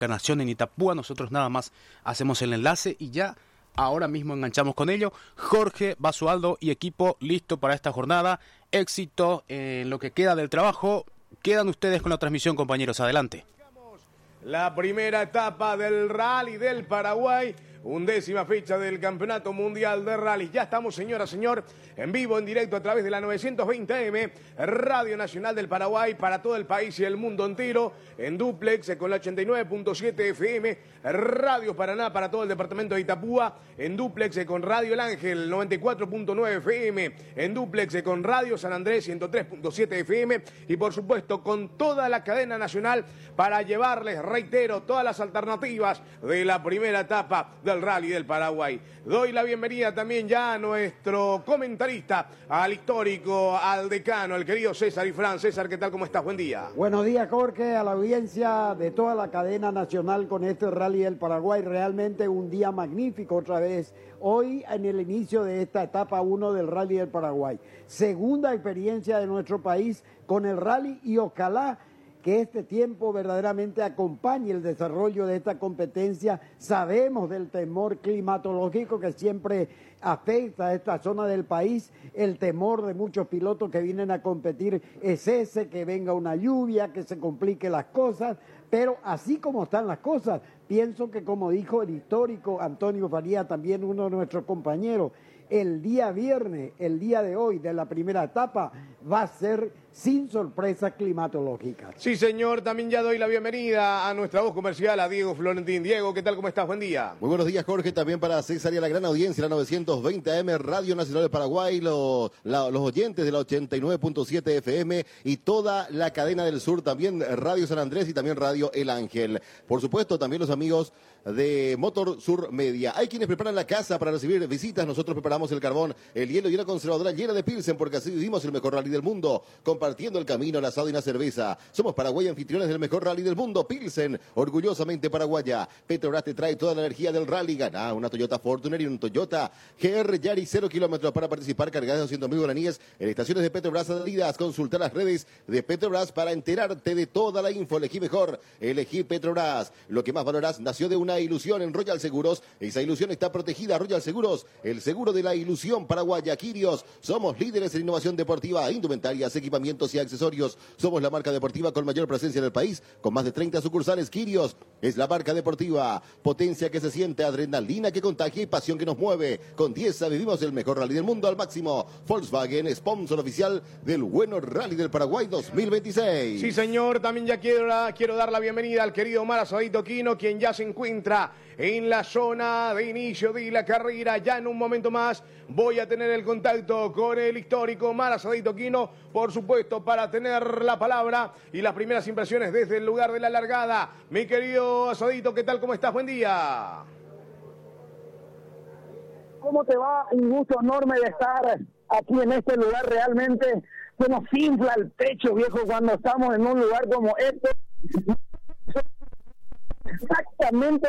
Nación en Itapúa. Nosotros nada más hacemos el enlace y ya ahora mismo enganchamos con ello. Jorge Basualdo y equipo listo para esta jornada. Éxito en lo que queda del trabajo. Quedan ustedes con la transmisión, compañeros. Adelante. La primera etapa del Rally del Paraguay, 11ª fecha del Campeonato Mundial de Rally. Ya estamos, señora, señor, en vivo, en directo a través de la 920 AM, Radio Nacional del Paraguay, para todo el país y el mundo entero, en dúplex con la 89.7 FM, Radio Paraná para todo el departamento de Itapúa, en dúplex con Radio El Ángel 94.9 FM, en dúplex con Radio San Andrés 103.7 FM y por supuesto con toda la cadena nacional para llevarles, reitero, todas las alternativas de la primera etapa del Rally del Paraguay. Doy la bienvenida también ya a nuestro comentarista, al histórico, al decano, al querido César Ifrán. César, ¿qué tal? ¿Cómo estás? Buen día. Buenos días, Jorge, a la audiencia de toda la cadena nacional con este Rally del Paraguay. Realmente un día magnífico otra vez. Hoy en el inicio de esta etapa 1 del Rally del Paraguay. Segunda experiencia de nuestro país con el Rally y ojalá que este tiempo verdaderamente acompañe el desarrollo de esta competencia. Sabemos del temor climatológico que siempre afecta a esta zona del país. El temor de muchos pilotos que vienen a competir es ese, que venga una lluvia, que se compliquen las cosas. Pero así como están las cosas, pienso que, como dijo el histórico Antonio Faría, también uno de nuestros compañeros, el día viernes, el día de hoy de la primera etapa, va a ser sin sorpresas climatológicas. Sí, señor, también ya doy la bienvenida a nuestra voz comercial, a Diego Florentín. Diego, ¿qué tal? ¿Cómo estás? Buen día. Muy buenos días, Jorge, también para César y a la gran audiencia, la 920 AM, Radio Nacional de Paraguay, los oyentes de la 89.7 FM y toda la cadena del sur, también Radio San Andrés y también Radio El Ángel. Por supuesto, también los amigos de Motor Sur Media. Hay quienes preparan la casa para recibir visitas, nosotros preparamos el carbón, el hielo y una conservadora llena de Pilsen, porque así vivimos el mejor rally del mundo, compartiendo el camino, el asado y la cerveza. Somos Paraguay, anfitriones del mejor rally del mundo. Pilsen, orgullosamente paraguaya. Petrobras te trae toda la energía del rally. Gana una Toyota Fortuner y un Toyota GR Yaris 0 kilómetros para participar, cargadas de 200.000 guaraníes en estaciones de Petrobras adheridas. Consulta las redes de Petrobras para enterarte de toda la info. Elegí mejor, elegí Petrobras. Lo que más valorás nació de una ilusión en Royal Seguros. Esa ilusión está protegida. Royal Seguros, el seguro de la ilusión paraguaya. Quirios, somos líderes en innovación deportiva, indumentarias, equipamientos y accesorios. Somos la marca deportiva con mayor presencia en el país, con más de 30 sucursales. Quirios es la marca deportiva, potencia que se siente, adrenalina que contagia y pasión que nos mueve. Con 10 vivimos el mejor rally del mundo al máximo. Volkswagen, sponsor oficial del bueno Rally del Paraguay 2026. Sí, señor, también ya quiero dar la bienvenida al querido Omar Asadito Quino, quien ya se encuentra en la zona de inicio de la carrera. Ya en un momento más voy a tener el contacto con el histórico Omar Asadito Quino, por supuesto, para tener la palabra y las primeras impresiones desde el lugar de la largada. Mi querido Asadito, ¿qué tal? ¿Cómo estás? Buen día. ¿Cómo te va? Un gusto enorme de estar aquí en este lugar. Realmente se nos infla el pecho, viejo, cuando estamos en un lugar como este. Exactamente.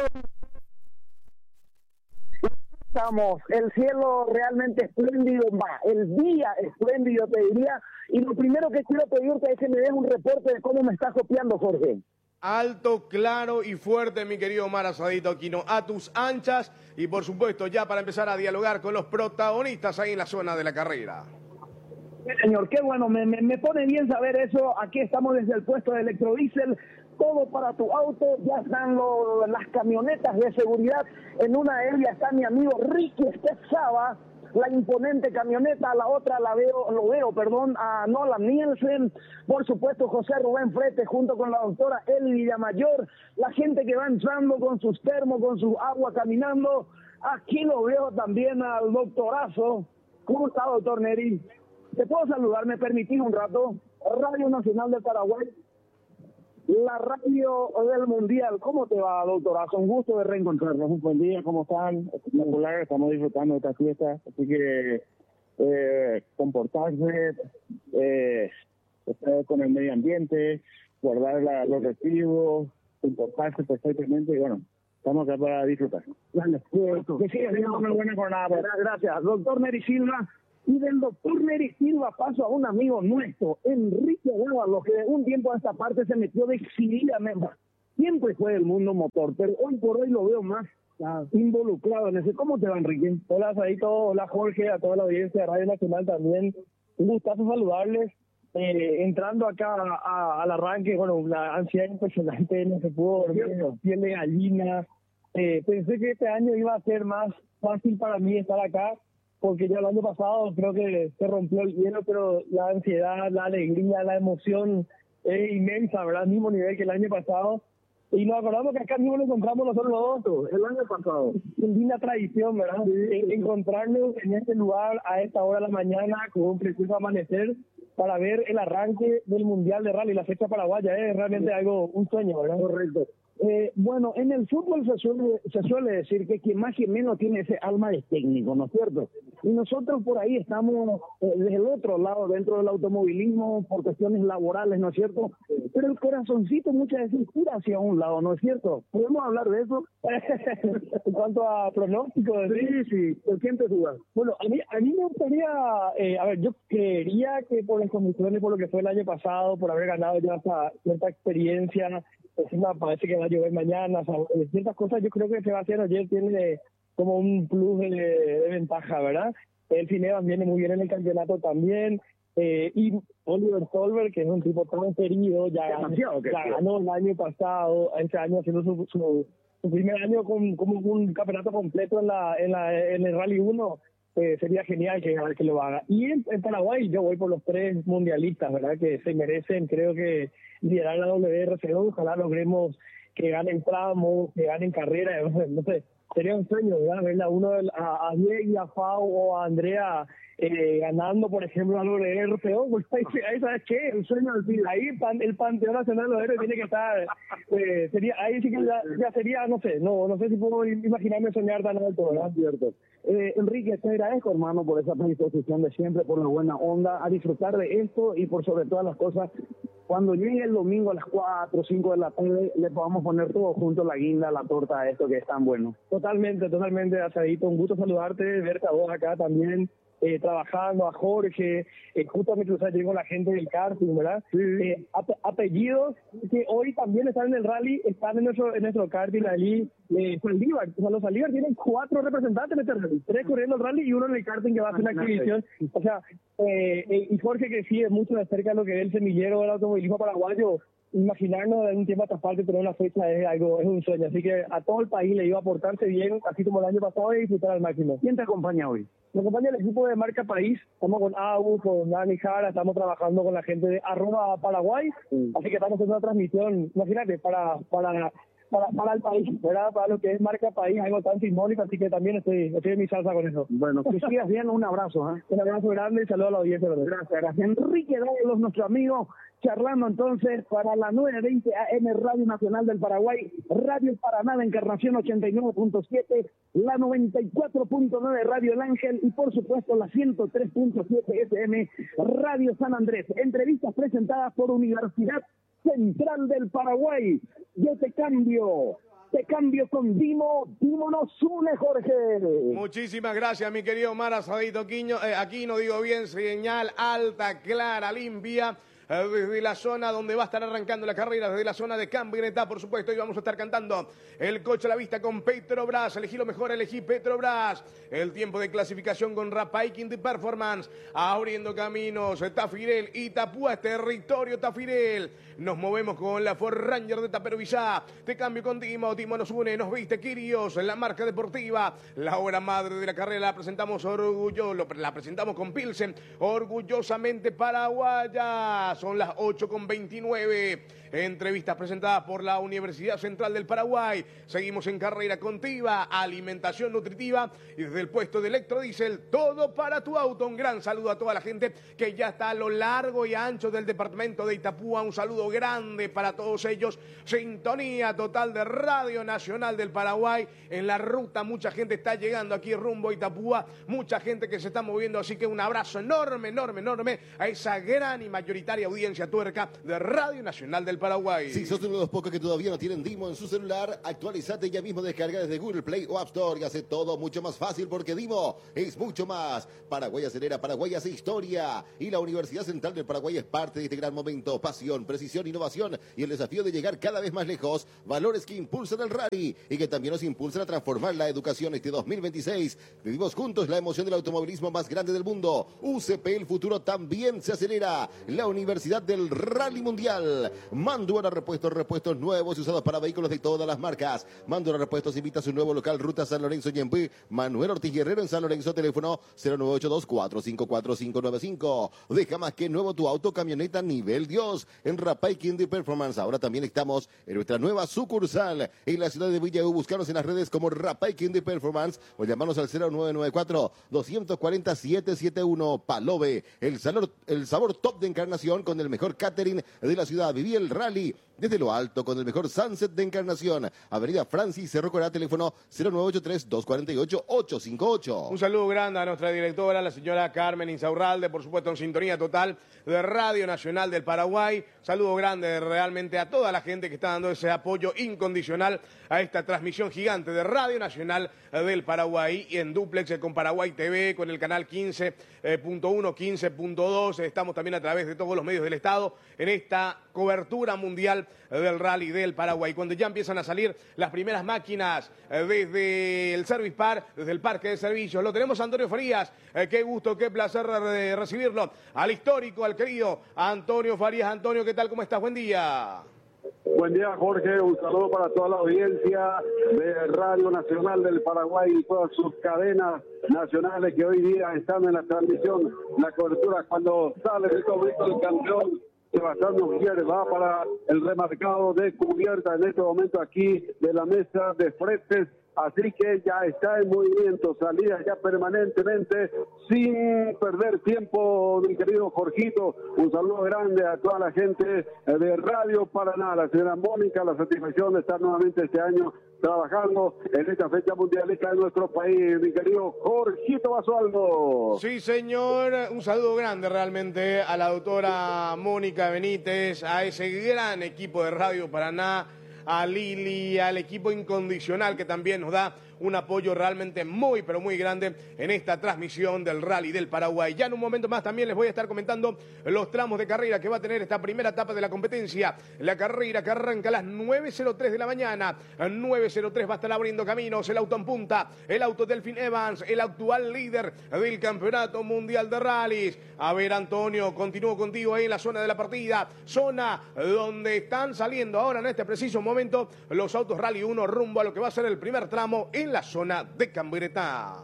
Estamos, el cielo realmente espléndido, el día espléndido, te diría. Y lo primero que quiero pedirte es que me des un reporte de cómo me estás copiando, Jorge. Alto, claro y fuerte, mi querido Omar Asadito Aquino, a tus anchas y por supuesto ya para empezar a dialogar con los protagonistas ahí en la zona de la carrera. Señor, qué bueno, me pone bien saber eso. Aquí estamos desde el puesto de Electrodiesel, todo para tu auto. Ya están las camionetas de seguridad. En una de ellas está mi amigo Ricky Estezaba, la imponente camioneta. La otra lo veo, a Nolan Nielsen, por supuesto José Rubén Frete junto con la doctora Eli Villamayor, la gente que va entrando con sus termos, con su agua caminando. Aquí lo veo también al doctorazo. ¿Cómo está, doctor Neri? ¿Te puedo saludar? ¿Me permitís un rato? Radio Nacional de Paraguay, la radio del Mundial. ¿Cómo te va, doctorazo? Un gusto de reencontrarnos. Un buen día, ¿cómo están? Espectacular, estamos disfrutando de esta fiesta, así que comportarse, estar con el medio ambiente, guardar los residuos, comportarse perfectamente y bueno, estamos acá para disfrutar. Que siga siendo una buena jornada. Gracias, doctor Neri Silva. Y del doctor Neri Silva paso a un amigo nuestro, Enrique Dávalos, que de un tiempo a esta parte se metió decididamente siempre fue del mundo motor, pero hoy por hoy lo veo más involucrado en ese. ¿Cómo te va, Enrique? Hola, Saito, hola, Jorge, a toda la audiencia de Radio Nacional también. Un gustazo saludarles. Entrando acá al arranque, bueno, una ansiedad impresionante, no se pudo dormir, piel de gallina. Pensé que este año iba a ser más fácil para mí estar acá, porque ya el año pasado creo que se rompió el hielo, pero la ansiedad, la alegría, la emoción es inmensa, ¿verdad? Al mismo nivel que el año pasado. Y nos acordamos que acá mismo lo encontramos nosotros los dos, el año pasado. Es linda tradición, ¿verdad? Encontrarnos en este lugar a esta hora de la mañana con un precioso amanecer para ver el arranque del Mundial de Rally, la fecha paraguaya, es realmente algo, un sueño, ¿verdad? Correcto. Bueno, en el fútbol se suele decir que quien más y menos tiene ese alma de técnico, ¿no es cierto? Y nosotros por ahí estamos desde el otro lado, dentro del automovilismo, por cuestiones laborales, ¿no es cierto? Pero el corazoncito muchas veces tira hacia un lado, ¿no es cierto? ¿Podemos hablar de eso? En cuanto a pronóstico, sí. ¿Por quién te jugas? Bueno, a mí me gustaría, yo creería que por las condiciones, por lo que fue el año pasado, por haber ganado ya cierta experiencia, encima parece que va a llover mañana, o sea, ciertas cosas yo creo que Sebastián Ogier tiene como un plus de ventaja, ¿verdad? El Fineas viene muy bien en el campeonato también, y Oliver Solberg, que es un tipo tan querido, ya ganó el año pasado, este año haciendo su primer año como un campeonato completo en el Rally 1. Sería genial que lo haga. Y en Paraguay yo voy por los 3 mundialistas, ¿verdad? Que se merecen, creo que liderar la WRC2, ojalá logremos que ganen tramos, que ganen carrera, no sé, sería un sueño, ¿verdad? Verla a Diego, a Fau o a Andrea ganando, por ejemplo, la WRC2, pues ahí ¿sabes qué? El sueño del pibe. Ahí el Panteón Nacional de los Héroes tiene que estar, ahí sí que ya sería, no sé si puedo imaginarme soñar tan alto, ¿verdad? Cierto. Enrique, te agradezco, hermano, por esa predisposición de siempre, por la buena onda, a disfrutar de esto y por sobre todas las cosas, cuando llegue el domingo a las 4 o 5 de la tarde, le podamos poner todo junto, la guinda, la torta, a esto que es tan bueno. Totalmente, Asadito, un gusto saludarte, verte a vos acá también. Trabajando, a Jorge, justamente llego con la gente del karting, ¿verdad? Sí. Apellidos que hoy también están en el rally, están en nuestro karting allí, Saldívar. O sea, los Saldívar tienen 4 representantes en este rally, 3 corriendo el rally y uno en el karting que va a hacer una exhibición. O sea, y Jorge que sigue mucho de cerca lo que es el semillero del automovilismo paraguayo, imaginarnos de un tiempo a esta parte tener una fecha es un sueño, así que a todo el país le iba a portarse bien, así como el año pasado, y disfrutar al máximo. ¿Quién te acompaña hoy? Me acompaña el equipo de Marca País, estamos con Agus, con Dani Jara, estamos trabajando con la gente de @Paraguay, así que estamos haciendo una transmisión, imagínate, para el país, ¿verdad? Para lo que es Marca País, algo tan simbólico, así que también estoy en mi salsa con eso. Bueno, que sigas bien, un abrazo. Un abrazo grande y saludos a la audiencia. Gracias. Enrique Dávalos, nuestro amigo, charlando entonces para la 920 AM Radio Nacional del Paraguay, Radio Paraná de Encarnación 89.7, la 94.9 Radio El Ángel y por supuesto la 103.7 FM Radio San Andrés. Entrevistas presentadas por Universidad Central del Paraguay. Yo te cambio con Dimo nos une, Jorge. Muchísimas gracias, mi querido Omar Asadito Aquino, digo bien, señal alta, clara, limpia, desde la zona donde va a estar arrancando la carrera, desde la zona de camioneta, por supuesto, y vamos a estar cantando el coche a la vista con Petrobras. Elegí lo mejor, elegí Petrobras. El tiempo de clasificación con Rapaiking de Performance, abriendo caminos, Tafirel, Itapúa, territorio Tafirel. Nos movemos con la Ford Ranger de Taperovillá. Te cambio con Timo nos une, nos viste Quirios, la marca deportiva, la obra madre de la carrera. La presentamos con Pilsen, orgullosamente paraguaya. Son las 8:29. Entrevistas presentadas por la Universidad Central del Paraguay. Seguimos en carrera contiva, alimentación nutritiva y desde el puesto de electrodiesel, todo para tu auto. Un gran saludo a toda la gente que ya está a lo largo y ancho del departamento de Itapúa. Un saludo grande para todos ellos. Sintonía total de Radio Nacional del Paraguay. En la ruta mucha gente está llegando aquí rumbo a Itapúa. Mucha gente que se está moviendo. Así que un abrazo enorme a esa gran y mayoritaria audiencia tuerca de Radio Nacional del Paraguay. Paraguay. Si sos uno de los pocos que todavía no tienen Dimo en su celular, actualizate ya mismo, descarga desde Google Play o App Store y hace todo mucho más fácil porque Dimo es mucho más. Paraguay acelera, Paraguay hace historia y la Universidad Central del Paraguay es parte de este gran momento. Pasión, precisión, innovación y el desafío de llegar cada vez más lejos. Valores que impulsan el rally y que también nos impulsan a transformar la educación este 2026. Vivimos juntos la emoción del automovilismo más grande del mundo. UCP, el futuro también se acelera. La Universidad del Rally Mundial. Mandura repuestos nuevos y usados para vehículos de todas las marcas. Mandura Repuestos invita a su nuevo local Ruta San Lorenzo Ñemby. Manuel Ortiz Guerrero en San Lorenzo, teléfono 0982-454595. Deja más que nuevo tu auto, camioneta nivel Dios en Rapay Quindie Performance. Ahora también estamos en nuestra nueva sucursal en la ciudad de Villaú. Buscanos en las redes como Rapay Quindie Performance o llamarnos al 0994-240-771. Palove, el sabor top de Encarnación con el mejor catering de la ciudad. Viví el rally desde lo alto con el mejor sunset de Encarnación. Avenida Francis Cerro Corá, teléfono 0983-248-858. Un saludo grande a nuestra directora, la señora Carmen Insaurralde, por supuesto en sintonía total de Radio Nacional del Paraguay. Saludo grande realmente a toda la gente que está dando ese apoyo incondicional a esta transmisión gigante de Radio Nacional del Paraguay y en dúplex con Paraguay TV, con el canal 15.1, 15.2. Estamos también a través de todos los medios del Estado en esta cobertura mundial del Rally del Paraguay. Cuando ya empiezan a salir las primeras máquinas desde el Service Park, desde el parque de servicios. Lo tenemos a Antonio Farías. Qué gusto, qué placer de recibirlo. Al histórico, al querido Antonio Farías. Antonio, ¿qué tal? ¿Cómo estás? Buen día. Buen día, Jorge. Un saludo para toda la audiencia de Radio Nacional del Paraguay y todas sus cadenas nacionales que hoy día están en la transmisión, la cobertura. Cuando sale el campeón Sebastián Mujer va para el remarcado de cubierta en este momento aquí de la mesa de fretes. Así que ya está en movimiento, salida ya permanentemente, sin perder tiempo, mi querido Jorgito. Un saludo grande a toda la gente de Radio Paraná, la señora Mónica, la satisfacción de estar nuevamente este año trabajando en esta fecha mundialista de nuestro país, mi querido Jorgito Basualdo. Sí, señor, un saludo grande realmente a la doctora Mónica Benítez, a ese gran equipo de Radio Paraná, a Lili, al equipo incondicional que también nos da un apoyo realmente muy, pero muy grande en esta transmisión del Rally del Paraguay. Ya en un momento más también les voy a estar comentando los tramos de carrera que va a tener esta primera etapa de la competencia. La carrera que arranca a las 9:03 de la mañana. A 9:03 va a estar abriendo caminos el auto en punta, el auto Delfín Evans, el actual líder del Campeonato Mundial de Rallys. A ver, Antonio, continúo contigo ahí en la zona de la partida, zona donde están saliendo ahora en este preciso momento los autos Rally 1 rumbo a lo que va a ser el primer tramo en la zona de Cambreta.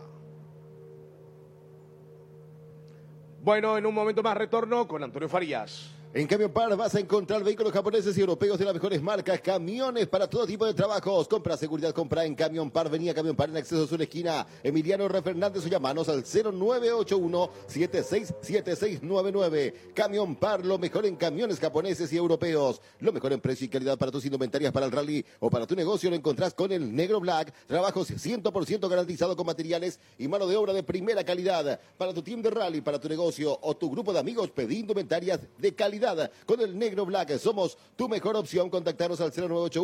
Bueno, en un momento más retorno con Antonio Farías. En Camión Par vas a encontrar vehículos japoneses y europeos de las mejores marcas, camiones para todo tipo de trabajos. Compra seguridad, compra en Camión Par. Venía Camión Par en Acceso Sur Esquina. Emiliano R. Fernández o llamanos al 0981-767699. Camión Par, lo mejor en camiones japoneses y europeos. Lo mejor en precio y calidad para tus indumentarias para el rally o para tu negocio lo encontrás con el Negro Black. Trabajos 100% garantizados con materiales y mano de obra de primera calidad. Para tu team de rally, para tu negocio o tu grupo de amigos, pedí indumentarias de calidad. Con el Negro Black somos tu mejor opción. Contactaros al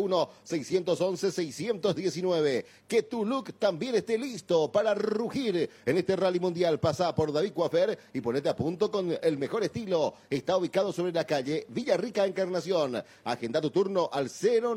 0981-611-619. Que tu look también esté listo para rugir en este Rally Mundial. Pasa por David Coafer y ponete a punto con el mejor estilo. Está ubicado sobre la calle Villarrica, Encarnación. Agenda tu turno al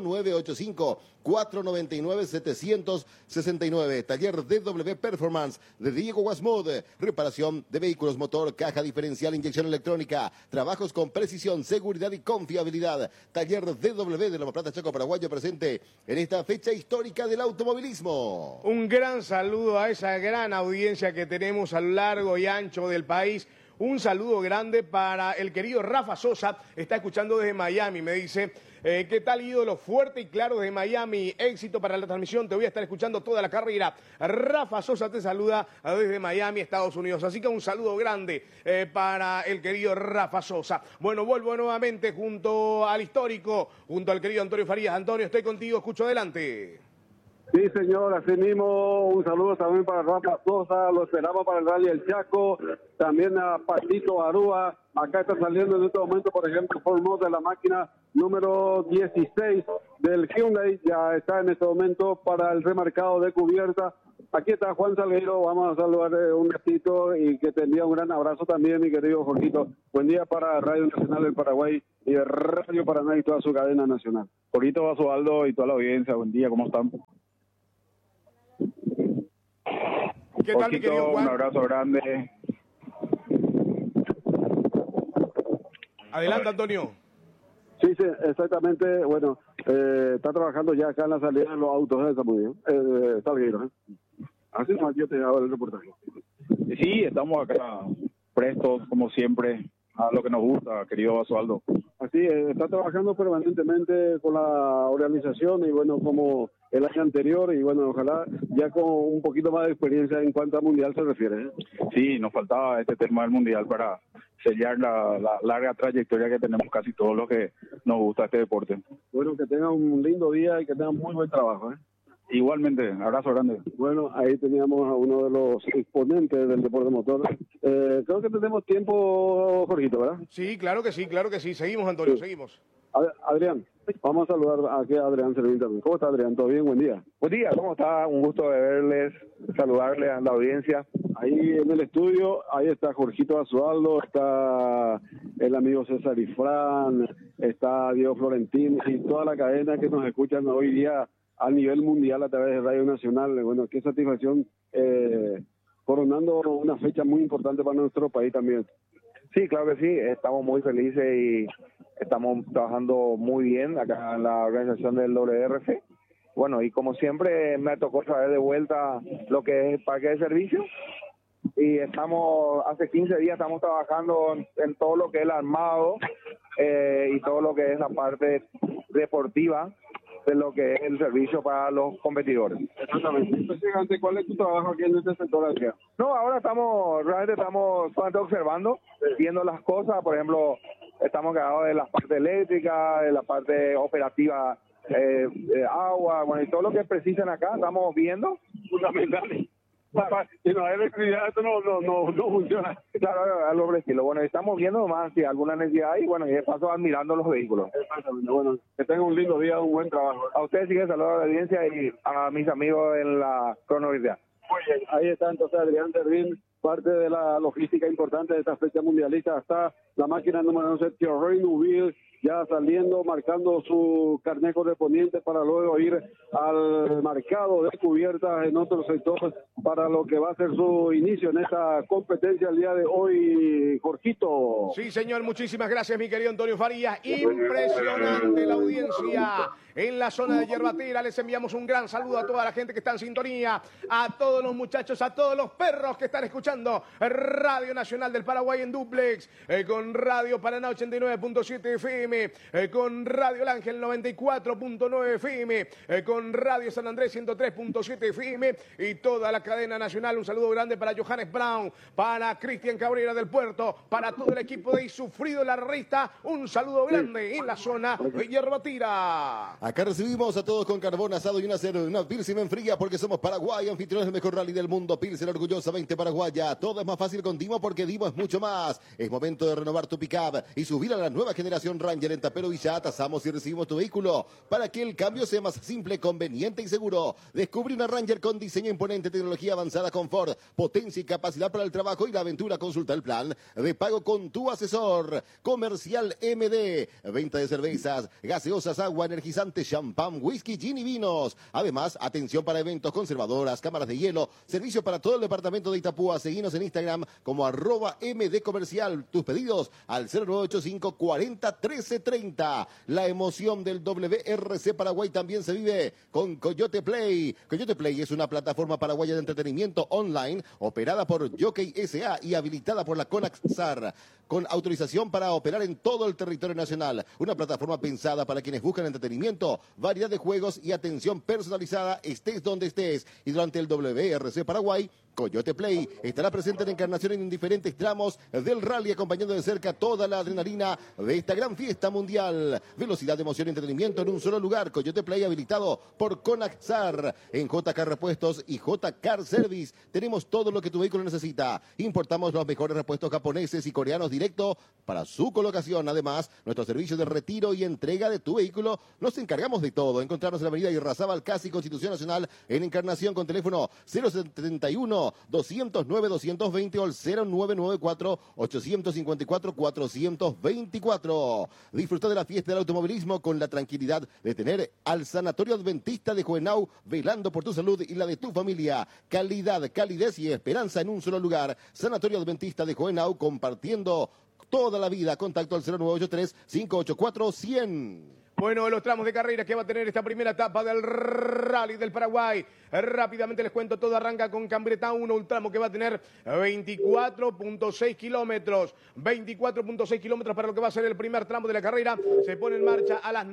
0985-499-769. Taller DW Performance de Diego Guasmod. Reparación de vehículos, motor, caja diferencial, inyección electrónica. Trabajos con precisión, seguridad y confiabilidad. Taller DW de La Plata, Chaco Paraguayo, presente en esta fecha histórica del automovilismo. Un gran saludo a esa gran audiencia que tenemos a lo largo y ancho del país. Un saludo grande para el querido Rafa Sosa, está escuchando desde Miami, me dice, ¿qué tal, ídolo? Fuerte y claro desde Miami, éxito para la transmisión, te voy a estar escuchando toda la carrera. Rafa Sosa te saluda desde Miami, Estados Unidos, así que un saludo grande para el querido Rafa Sosa. Bueno, vuelvo nuevamente junto al histórico, junto al querido Antonio Farías. Antonio, estoy contigo, escucho adelante. Sí, señor, así mismo, un saludo también para Rafa Sosa, lo esperamos para el Rally El Chaco, también a Patito Arúa, Acá está saliendo en este momento, por ejemplo, Ford Model, la máquina número 16 del Hyundai, ya está en este momento para el remarcado de cubierta. Aquí está Juan Salgueiro, vamos a saludar un ratito y que te envía un gran abrazo también, mi querido Jorgito. Buen día para Radio Nacional del Paraguay y Radio Paraná y toda su cadena nacional. Jorgito, Basualdo y toda la audiencia, buen día, ¿cómo están? ¿Qué tal, mi querido Juan? Un abrazo grande. Adelante, Antonio. Sí, exactamente. Bueno, está trabajando ya acá en la salida de los autos, está muy bien. Salgueiro, ¿eh? Así nomás yo te hago el reportaje. Sí, estamos acá prestos, como siempre, a lo que nos gusta, querido Basualdo. Así, está trabajando permanentemente con la organización y bueno, como el año anterior y bueno, ojalá ya con un poquito más de experiencia en cuanto a mundial se refiere, ¿eh? Sí, nos faltaba este tema del mundial para sellar la larga trayectoria que tenemos casi todos los que nos gusta este deporte. Bueno, que tengan un lindo día y que tengan muy buen trabajo, ¿eh? Igualmente, abrazo grande. Bueno, ahí teníamos a uno de los exponentes del deporte motor. Creo que tenemos tiempo, Jorgito, ¿verdad? Sí, claro que sí, claro que sí. Seguimos, Antonio, seguimos. Adrián, vamos a saludar aquí a Adrián Servín también. ¿Cómo está, Adrián? ¿Todo bien? Buen día. Buen día, ¿cómo está? Un gusto de verles, saludarles a la audiencia. Ahí en el estudio, ahí está Jorgito Basualdo, está el amigo César Ifrán, está Diego Florentín y toda la cadena que nos escuchan hoy día a nivel mundial a través de Radio Nacional. Bueno, qué satisfacción, coronando una fecha muy importante para nuestro país también. Sí, claro que sí, estamos muy felices y estamos trabajando muy bien acá en la organización del WRC. Bueno, y como siempre me tocó traer de vuelta lo que es el parque de servicio y hace 15 días estamos trabajando en todo lo que es el armado y todo lo que es la parte deportiva de lo que es el servicio para los competidores. Exactamente. Específicamente, ¿cuál es tu trabajo aquí en este sector, Adrián? No, ahora realmente estamos solamente observando, viendo las cosas. Por ejemplo, estamos encargados de la parte eléctrica, de la parte operativa, agua, bueno, y todo lo que precisan acá, estamos viendo. Fundamentales. Si no hay electricidad, esto no funciona. Claro, algo por el estilo. Bueno, estamos viendo más si alguna necesidad hay, bueno, y de paso admirando los vehículos. Exactamente. Bueno, que tengan un lindo día, un buen trabajo. A ustedes siguen saludos a la audiencia y a mis amigos en la cronometría. Muy bien, ahí está entonces Adrián Servín, parte de la logística importante de esta fecha mundialista. Está la máquina número 11, Thierry Neuville, ya saliendo, marcando su carnet correspondiente para luego ir al marcado de cubiertas en otro sector para lo que va a ser su inicio en esta competencia el día de hoy, Jorgito. Sí, señor, muchísimas gracias, mi querido Antonio Farías. Impresionante la audiencia en la zona de Yerbatera. Les enviamos un gran saludo a toda la gente que está en sintonía, a todos los muchachos, a todos los perros que están escuchando Radio Nacional del Paraguay en duplex, con Radio Paraná 89.7 FM, con Radio El Ángel 94.9 FM, con Radio San Andrés 103.7 FM y toda la cadena nacional. Un saludo grande para Johannes Brown, para Cristian Cabrera del Puerto, para todo el equipo de Isufrido La Rista. Un saludo grande en la zona de Yerbatera. Acá recibimos a todos con carbón asado y una Pilsen fría porque somos Paraguay, anfitriones del mejor rally del mundo. Pilsen orgullosamente paraguaya. Todo es más fácil con Dimo porque Dimo es mucho más. Es momento de renovar tu pick-up y subir a la nueva generación Ranger en Tapero Villa. Tasamos y recibimos tu vehículo para que el cambio sea más simple, conveniente y seguro. Descubre una Ranger con diseño imponente, tecnología avanzada, confort, potencia y capacidad para el trabajo y la aventura. Consulta el plan de pago con tu asesor. Comercial MD. Venta de cervezas, gaseosas, agua, energizante, champán, whisky, gin y vinos. Además, atención para eventos, conservadoras, cámaras de hielo, servicio para todo el departamento de Itapúa. Seguinos en Instagram como @MD Comercial. Tus pedidos al 0985 40 13 30. La emoción del WRC Paraguay también se vive con Coyote Play. Coyote Play es una plataforma paraguaya de entretenimiento online operada por Jockey SA y habilitada por la CONAXAR, con autorización para operar en todo el territorio nacional. Una plataforma pensada para quienes buscan entretenimiento, variedad de juegos y atención personalizada, estés donde estés. Y durante el WRC Paraguay Coyote Play estará presente en Encarnación en diferentes tramos del rally, acompañando de cerca toda la adrenalina de esta gran fiesta mundial. Velocidad, emoción y entretenimiento en un solo lugar. Coyote Play habilitado por Conaxar. En JK Repuestos y JK Car Service tenemos todo lo que tu vehículo necesita. Importamos los mejores repuestos japoneses y coreanos directo para su colocación. Además, nuestro servicio de retiro y entrega de tu vehículo, nos encargamos de todo. Encontrarnos en la avenida Irrazábal, casi Constitución Nacional, en Encarnación, con teléfono 071-209-220 o el 0994-854-424. Disfruta de la fiesta del automovilismo con la tranquilidad de tener al Sanatorio Adventista de Juvenau velando por tu salud y la de tu familia. Calidad, calidez y esperanza en un solo lugar. Sanatorio Adventista de Juvenau, compartiendo toda la vida. Contacto al 0983-584-100. Bueno, de los tramos de carrera que va a tener esta primera etapa del Rally del Paraguay. Rápidamente les cuento, todo arranca con Cambretá 1, un tramo que va a tener 24.6 kilómetros. 24.6 kilómetros para lo que va a ser el primer tramo de la carrera. Se pone en marcha a las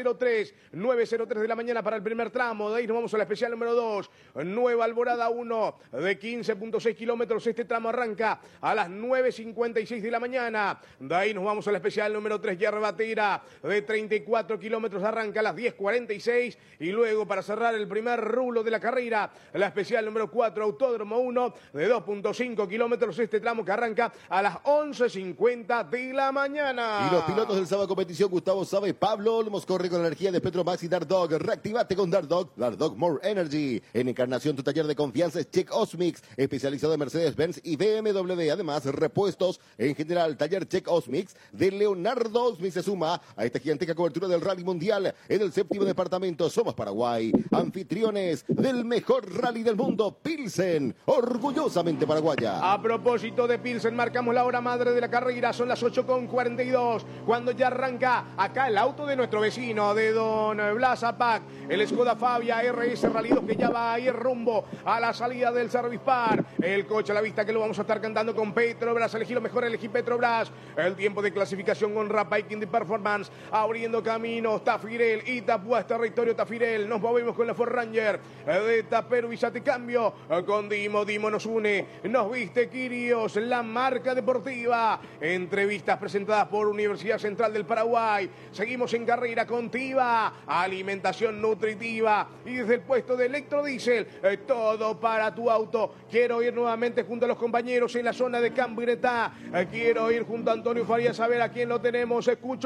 9.03 de la mañana para el primer tramo. De ahí nos vamos a la especial número 2, Nueva Alborada 1, de 15.6 kilómetros. Este tramo arranca a las 9.56 de la mañana. De ahí nos vamos a la especial número 3, Yerbatera, de 34 kilómetros, arranca a las 10.46. Y luego, para cerrar el primer rulo de la carrera, la especial número 4, Autódromo 1, de 2.5 kilómetros. Este tramo que arranca a las 11.50 de la mañana. Y los pilotos del sábado competición, Gustavo Sabe, Pablo Olmos, corre con la energía de Petromax y Dardog. Reactivate con Dardog More Energy. En Encarnación, tu taller de confianza es Check Osmix, especializado en Mercedes-Benz y BMW. Además, repuestos en general. Taller Check Osmix de Leonardo Osmix se suma a esta gigantesca cobertura del Rally Mundial en el 7º departamento. Somos Paraguay, anfitriones del mejor rally del mundo, Pilsen, orgullosamente paraguaya. A propósito de Pilsen, marcamos la hora madre de la carrera, son las 8.42, cuando ya arranca acá el auto de nuestro vecino, de don Blas Apac, el Skoda Fabia RS Rally 2, que ya va a ir rumbo a la salida del Service Park. El coche a la vista, que lo vamos a estar cantando con Petrobras. Elegí lo mejor, elegí Petrobras. El tiempo de clasificación con Rapiking de Performance, abriendo caminos, Tafirel, Itapúa, territorio Tafirel. Nos movemos con la Ford Ranger de Taperu, Villate Cambio, con Dimo nos une, nos viste Quirios, la marca deportiva. Entrevistas presentadas por Universidad Central del Paraguay. Seguimos en carrera con Tiva, alimentación nutritiva, y desde el puesto de electrodiesel, todo para tu auto. Quiero ir nuevamente junto a los compañeros en la zona de Cambretá. Quiero ir junto a Antonio Farías a ver a quién lo tenemos. Escucho,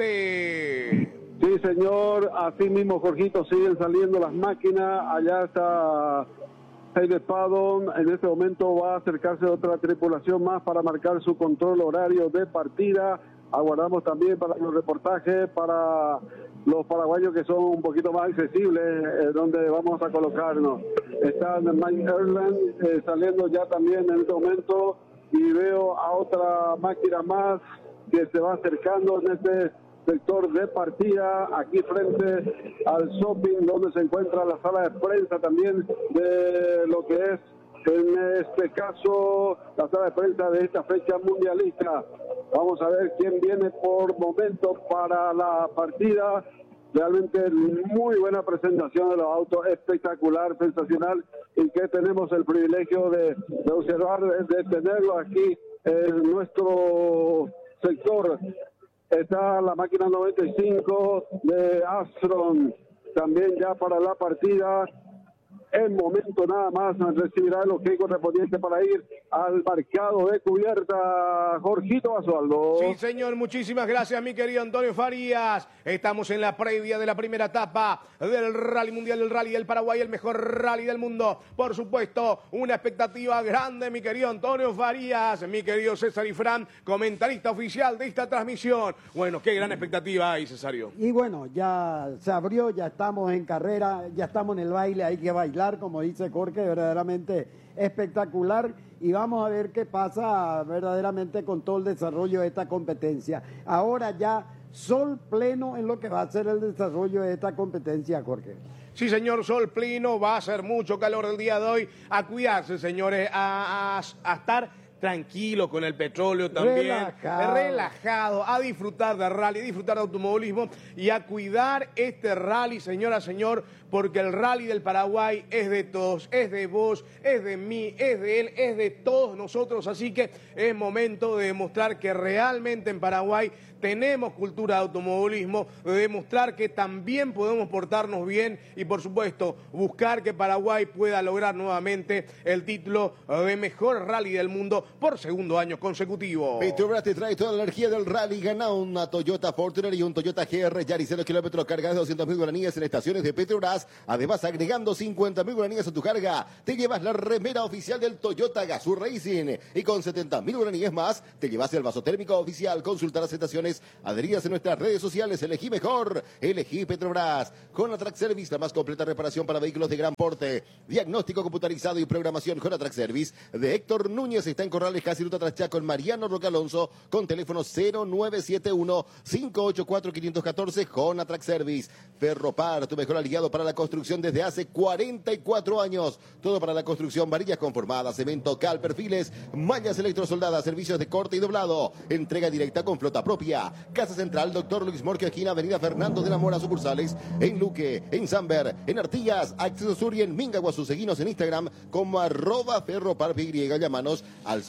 adelante. Sí, señor, así mismo, Jorgito, siguen saliendo las máquinas. Allá está Heide Padon. En este momento va a acercarse otra tripulación más para marcar su control horario de partida. Aguardamos también para los reportajes para los paraguayos que son un poquito más accesibles, donde vamos a colocarnos. Está Mike Erland saliendo ya también en este momento, y veo a otra máquina más que se va acercando en este sector de partida, aquí frente al shopping, donde se encuentra la sala de prensa también de lo que es, en este caso, la sala de prensa de esta fecha mundialista. Vamos a ver quién viene por momento para la partida. Realmente muy buena presentación de los autos, espectacular, sensacional, y que tenemos el privilegio de observar, de tenerlo aquí en nuestro sector. Está la máquina 95 de Astron, también ya para la partida. En momento nada más recibirá el ok correspondiente para ir al marcado de cubierta. Jorgito Basualdo. Sí, señor, muchísimas gracias, mi querido Antonio Farías. Estamos en la previa de la primera etapa del Rally Mundial, del Rally del Paraguay, el mejor rally del mundo. Por supuesto, una expectativa grande, mi querido Antonio Farías, mi querido César Ifrán, comentarista oficial de esta transmisión. Bueno, qué gran expectativa hay, Cesario. Y bueno, ya se abrió, ya estamos en carrera, ya estamos en el baile, hay que bailar, como dice Jorge, verdaderamente espectacular, y vamos a ver qué pasa verdaderamente con todo el desarrollo de esta competencia. Ahora ya sol pleno en lo que va a ser el desarrollo de esta competencia, Jorge. Sí, señor, sol pleno, va a ser mucho calor el día de hoy. A cuidarse, señores, a estar tranquilo con el petróleo también, relajado, a disfrutar de rally, a disfrutar de automovilismo y a cuidar este rally, señora, señor, porque el Rally del Paraguay es de todos, es de vos, es de mí, es de él, es de todos nosotros, así que es momento de demostrar que realmente en Paraguay tenemos cultura de automovilismo, de demostrar que también podemos portarnos bien y, por supuesto, buscar que Paraguay pueda lograr nuevamente el título de mejor rally del mundo por segundo año consecutivo. Petrobras te trae toda la energía del rally. Gana una Toyota Fortuner y un Toyota GR Yaris 0 kilómetros cargadas de 200.000 guaraníes en estaciones de Petrobras. Además, agregando 50.000 guaraníes a tu carga, te llevas la remera oficial del Toyota Gazoo Racing. Y con 70.000 guaraníes más, te llevas el vaso térmico oficial. Consulta las estaciones adheridas en nuestras redes sociales. Elegí mejor, elegí Petrobras. Jonatrack Service, la más completa reparación para vehículos de gran porte. Diagnóstico computarizado y programación. Jonatrack Service de Héctor Núñez, está en Corrales, casi ruta tras Chaco, en Mariano Roque Alonso, con teléfono 0971-584-514. Jonatrack Service. Ferropar, tu mejor aliado para la construcción desde hace 44 años. Todo para la construcción, varillas conformadas, cemento, cal, perfiles, mallas electrosoldadas, servicios de corte y doblado. Entrega directa con flota propia. Casa Central, Dr. Luis Morquio, esquina Avenida Fernando de la Mora, sucursales en Luque, en Samber, en Artigas, Acceso Sur y en Mingaguazú. Seguinos en Instagram como @ferroparpy. Llámanos al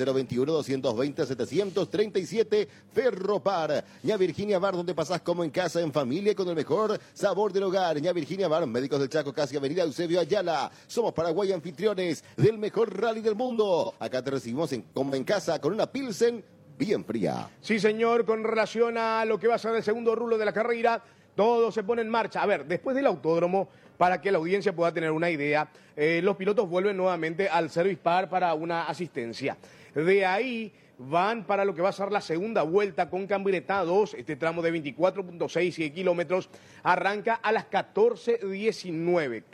021-220-737 Ferropar. Ña Virginia Bar, donde pasás como en casa, en familia, con el mejor sabor del hogar. Ña Virginia Bar, Médicos del Chaco, casi Avenida Eusebio Ayala. Somos Paraguay, anfitriones del mejor rally del mundo. Acá te recibimos como en casa con una Pilsen bien fría. Sí, señor, con relación a lo que va a ser el segundo rulo de la carrera, todo se pone en marcha. A ver, después del autódromo, para que la audiencia pueda tener una idea, los pilotos vuelven nuevamente al Service Park para una asistencia. De ahí van para lo que va a ser la segunda vuelta con Cambreta 2, este tramo de 24.6 kilómetros, arranca a las 14:19.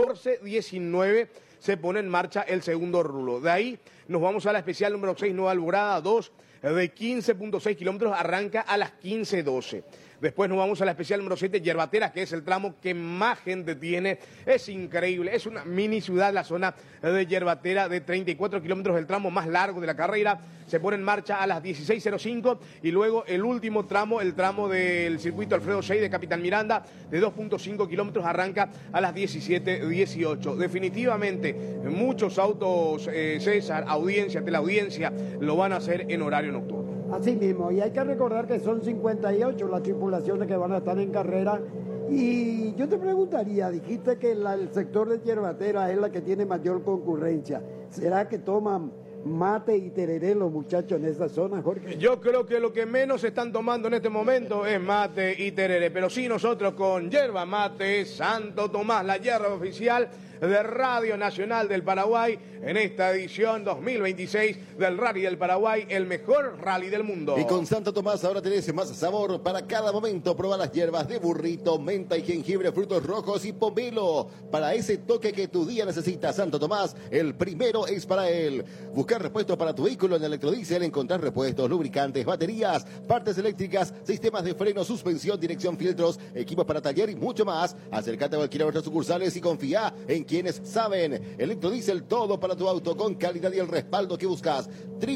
14:19 se pone en marcha el segundo rulo. De ahí nos vamos a la especial número 6, Nueva Alborada 2, de 15.6 kilómetros, arranca a las 15:12. Después nos vamos a la especial número 7, Yerbatera, que es el tramo que más gente tiene. Es increíble, es una mini ciudad la zona de Yerbatera, de 34 kilómetros, el tramo más largo de la carrera. Se pone en marcha a las 16:05 y luego el último tramo, el tramo del circuito Alfredo 6 de Capitán Miranda, de 2.5 kilómetros, arranca a las 17:18. Definitivamente, muchos autos, César, audiencia, teleaudiencia, lo van a hacer en horario nocturno. Así mismo, y hay que recordar que son 58 las tripulaciones que van a estar en carrera. Y yo te preguntaría, dijiste que el sector de Yerbatera es la que tiene mayor concurrencia. ¿Será que toman mate y tereré los muchachos en esa zona, Jorge? Yo creo que lo que menos están tomando en este momento es mate y tereré, pero sí nosotros con yerba mate Santo Tomás, la yerba oficial de Radio Nacional del Paraguay, en esta edición 2026 del Rally del Paraguay, el mejor rally del mundo. Y con Santo Tomás ahora tenés más sabor para cada momento. Prueba las hierbas de burrito, menta y jengibre, frutos rojos y pomelo. Para ese toque que tu día necesita, Santo Tomás, el primero es para él. Buscar repuestos para tu vehículo en Electrodiesel, encontrar repuestos, lubricantes, baterías, partes eléctricas, sistemas de freno, suspensión, dirección, filtros, equipos para taller y mucho más. Acércate a cualquiera de nuestras sucursales y confía en quienes saben. Electrodiesel, todo para tu auto con calidad y el respaldo que buscas.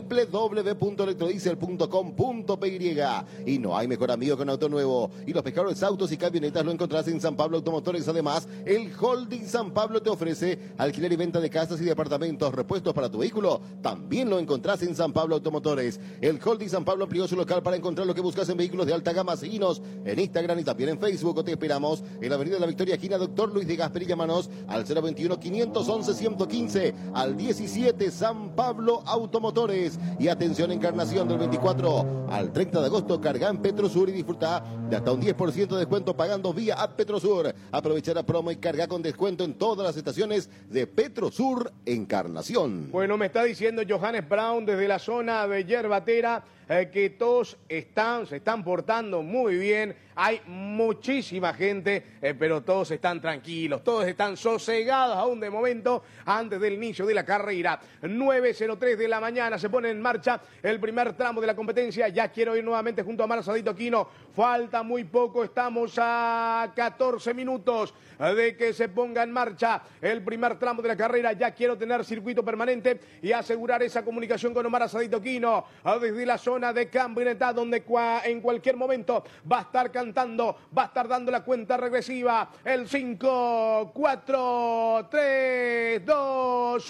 www.electrodiesel.com.py. Y no hay mejor amigo que un auto nuevo. Y los mejores autos y camionetas lo encontrás en San Pablo Automotores. Además, el Holding San Pablo te ofrece alquiler y venta de casas y departamentos. Repuestos para tu vehículo también lo encontrás en San Pablo Automotores. El Holding San Pablo amplió su local para encontrar lo que buscas en vehículos de alta gama. Seguinos en Instagram y también en Facebook. Te esperamos en la Avenida de la Victoria, esquina Doctor Luis de Gasperi. Llámanos al 021-511-115, al 17 San Pablo Automotores. Y atención, Encarnación, del 24 al 30 de agosto, carga en Petrosur y disfruta de hasta un 10% de descuento pagando vía App Petrosur. Aprovecha la promo y carga con descuento en todas las estaciones de Petrosur Encarnación. Bueno, me está diciendo Johannes Brown desde la zona de Yerbatera que todos se están portando muy bien. Hay muchísima gente, pero todos están tranquilos, todos están sosegados aún de momento antes del inicio de la carrera. 9:03 de la mañana se pone en marcha el primer tramo de la competencia. Ya quiero ir nuevamente junto a Marcelito Quino. Falta muy poco, estamos a 14 minutos de que se ponga en marcha el primer tramo de la carrera. Ya quiero tener circuito permanente y asegurar esa comunicación con Omar Asadito Quino desde la zona zona de camioneta donde en cualquier momento va a estar cantando, va a estar dando la cuenta regresiva. El 5, 4, 3, 2,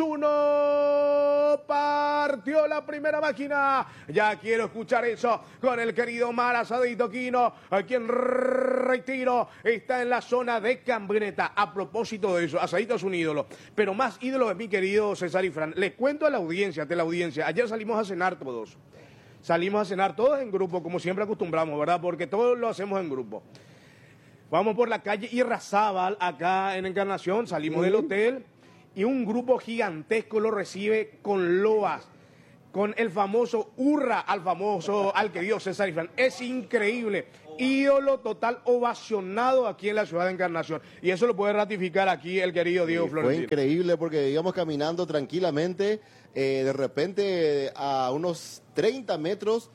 1. Partió la primera máquina. Ya quiero escuchar eso con el querido Omar Asadito Quino, a quien retiro está en la zona de camioneta. A propósito de eso, Asadito es un ídolo, pero más ídolo es mi querido César y Fran. Les cuento a la audiencia, ayer salimos a cenar todos. Salimos a cenar todos en grupo, como siempre acostumbramos, ¿verdad? Porque todos lo hacemos en grupo. Vamos por la calle Irrazábal, acá en Encarnación, salimos del hotel y un grupo gigantesco lo recibe con loas, con el famoso hurra al querido César y Fran. Es increíble. Ídolo total, ovacionado aquí en la ciudad de Encarnación. Y eso lo puede ratificar aquí el querido Diego Florentino. Fue increíble porque íbamos caminando tranquilamente, de repente a unos 30 metros,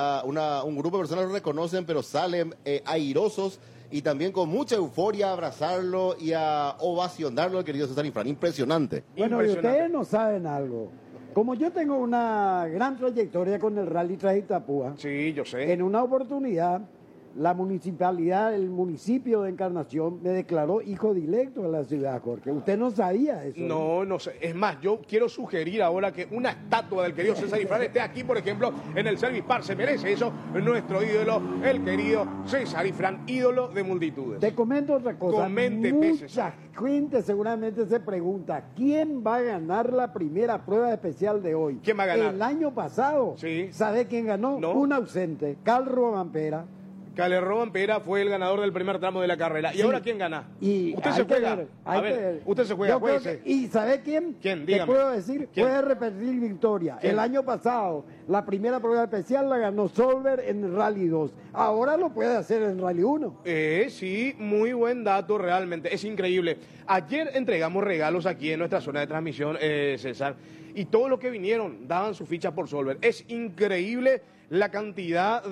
un grupo de personas lo reconocen, pero salen airosos y también con mucha euforia a abrazarlo y a ovacionarlo al querido César y Fran. Impresionante. Bueno, y ustedes no saben algo. Como yo tengo una gran trayectoria con el Rally Tras Itapúa, sí, yo sé. En una oportunidad, la municipalidad, el municipio de Encarnación me declaró hijo directo de la ciudad, Jorge. ¿Usted no sabía eso? No sé. Es más, yo quiero sugerir ahora que una estatua del querido César y Fran esté aquí, por ejemplo, en el Service Park. Se merece eso nuestro ídolo, el querido César y Fran, ídolo de multitudes. Te comento otra cosa. Comente, Mucha gente seguramente se pregunta, ¿quién va a ganar la primera prueba especial de hoy? ¿Quién va a ganar? El año pasado, sí. ¿sabe quién ganó? No. Un ausente, Carl Robampera. Carlos Robampera fue el ganador del primer tramo de la carrera. ¿Y sí. ahora quién gana? Y usted se juega. A ver, usted se juega, juegue. ¿Y sabe quién? ¿Quién? Dígame. Te puedo decir, ¿Quién? Puede repetir victoria. ¿Quién? El año pasado, la primera prueba especial la ganó Solver en Rally 2. Ahora lo puede hacer en Rally 1. Sí, muy buen dato realmente. Es increíble. Ayer entregamos regalos aquí en nuestra zona de transmisión, César, y todos los que vinieron daban su ficha por Solver. Es increíble la cantidad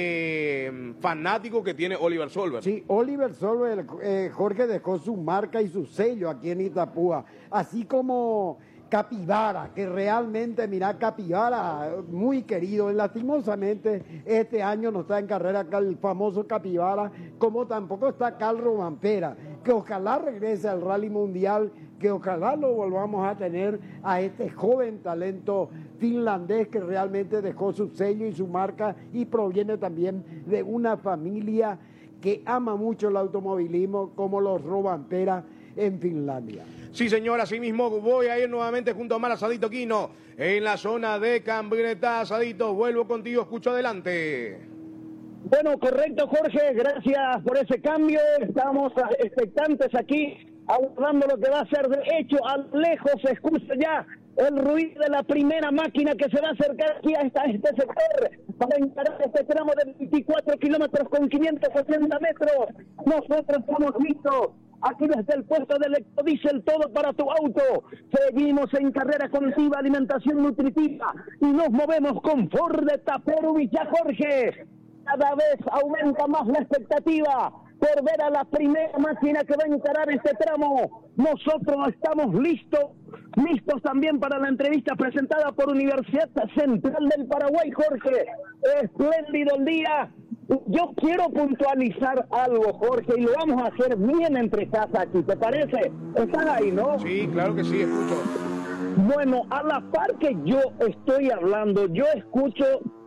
de fanáticos que tiene Oliver Solver. Sí, Oliver Solver, Jorge dejó su marca y su sello aquí en Itapúa, así como Capibara, que realmente, mira, Capibara, muy querido. Lastimosamente, este año no está en carrera el famoso Capibara, como tampoco está Carl Robampera, que ojalá regrese al Rally Mundial, que ojalá lo volvamos a tener a este joven talento finlandés que realmente dejó su sello y su marca y proviene también de una familia que ama mucho el automovilismo como los Robampera en Finlandia. Sí, señor, así mismo voy a ir nuevamente junto a Omar Asadito Quino en la zona de camioneta. Asadito, vuelvo contigo, escucho adelante. Bueno, correcto, Jorge, gracias por ese cambio. Estamos expectantes aquí, aguardando lo que va a ser. De hecho, a lejos se escucha ya el ruido de la primera máquina que se va a acercar aquí a este sector para encarar este tramo de 24 kilómetros con 580 metros. Nosotros estamos listos. Aquí desde el puesto de Electrodiesel, todo para tu auto. Seguimos en carrera contigo, alimentación nutritiva. Y nos movemos con Ford de Tapero Villa Jorge. Cada vez aumenta más la expectativa por ver a la primera máquina que va a encarar este tramo. Nosotros estamos listos también para la entrevista presentada por Universidad Central del Paraguay, Jorge. Espléndido el día. Yo quiero puntualizar algo, Jorge, y lo vamos a hacer bien entre casa aquí, ¿te parece? ¿Están ahí, no? Sí, claro que sí, escucho. Bueno, a la par que yo estoy hablando, yo escucho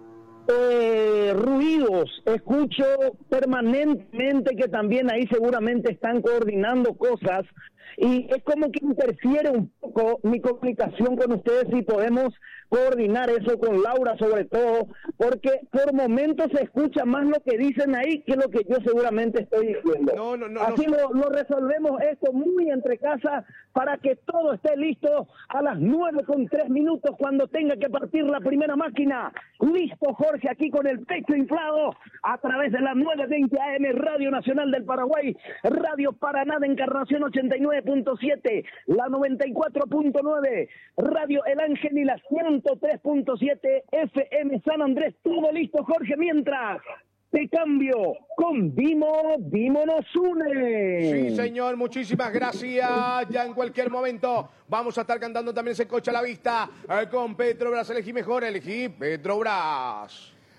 ruidos, escucho permanentemente que también ahí seguramente están coordinando cosas y es como que interfiere un poco mi comunicación con ustedes y podemos coordinar eso con Laura sobre todo, porque por momentos se escucha más lo que dicen ahí que lo que yo seguramente estoy diciendo. Así lo resolvemos esto muy entre casa para que todo esté listo a las 9:03 cuando tenga que partir la primera máquina. Listo, Jorge, aquí con el pecho inflado a través de la 920 AM Radio Nacional del Paraguay, Radio Paraná de Encarnación 89.7, la 94.9, Radio El Ángel y la 103.7 FM San Andrés. Todo listo, Jorge, mientras te cambio con Vimo nos une. Sí, señor, muchísimas gracias. Ya en cualquier momento vamos a estar cantando también ese coche a la vista con Petrobras. Elegí mejor, elegí Petrobras.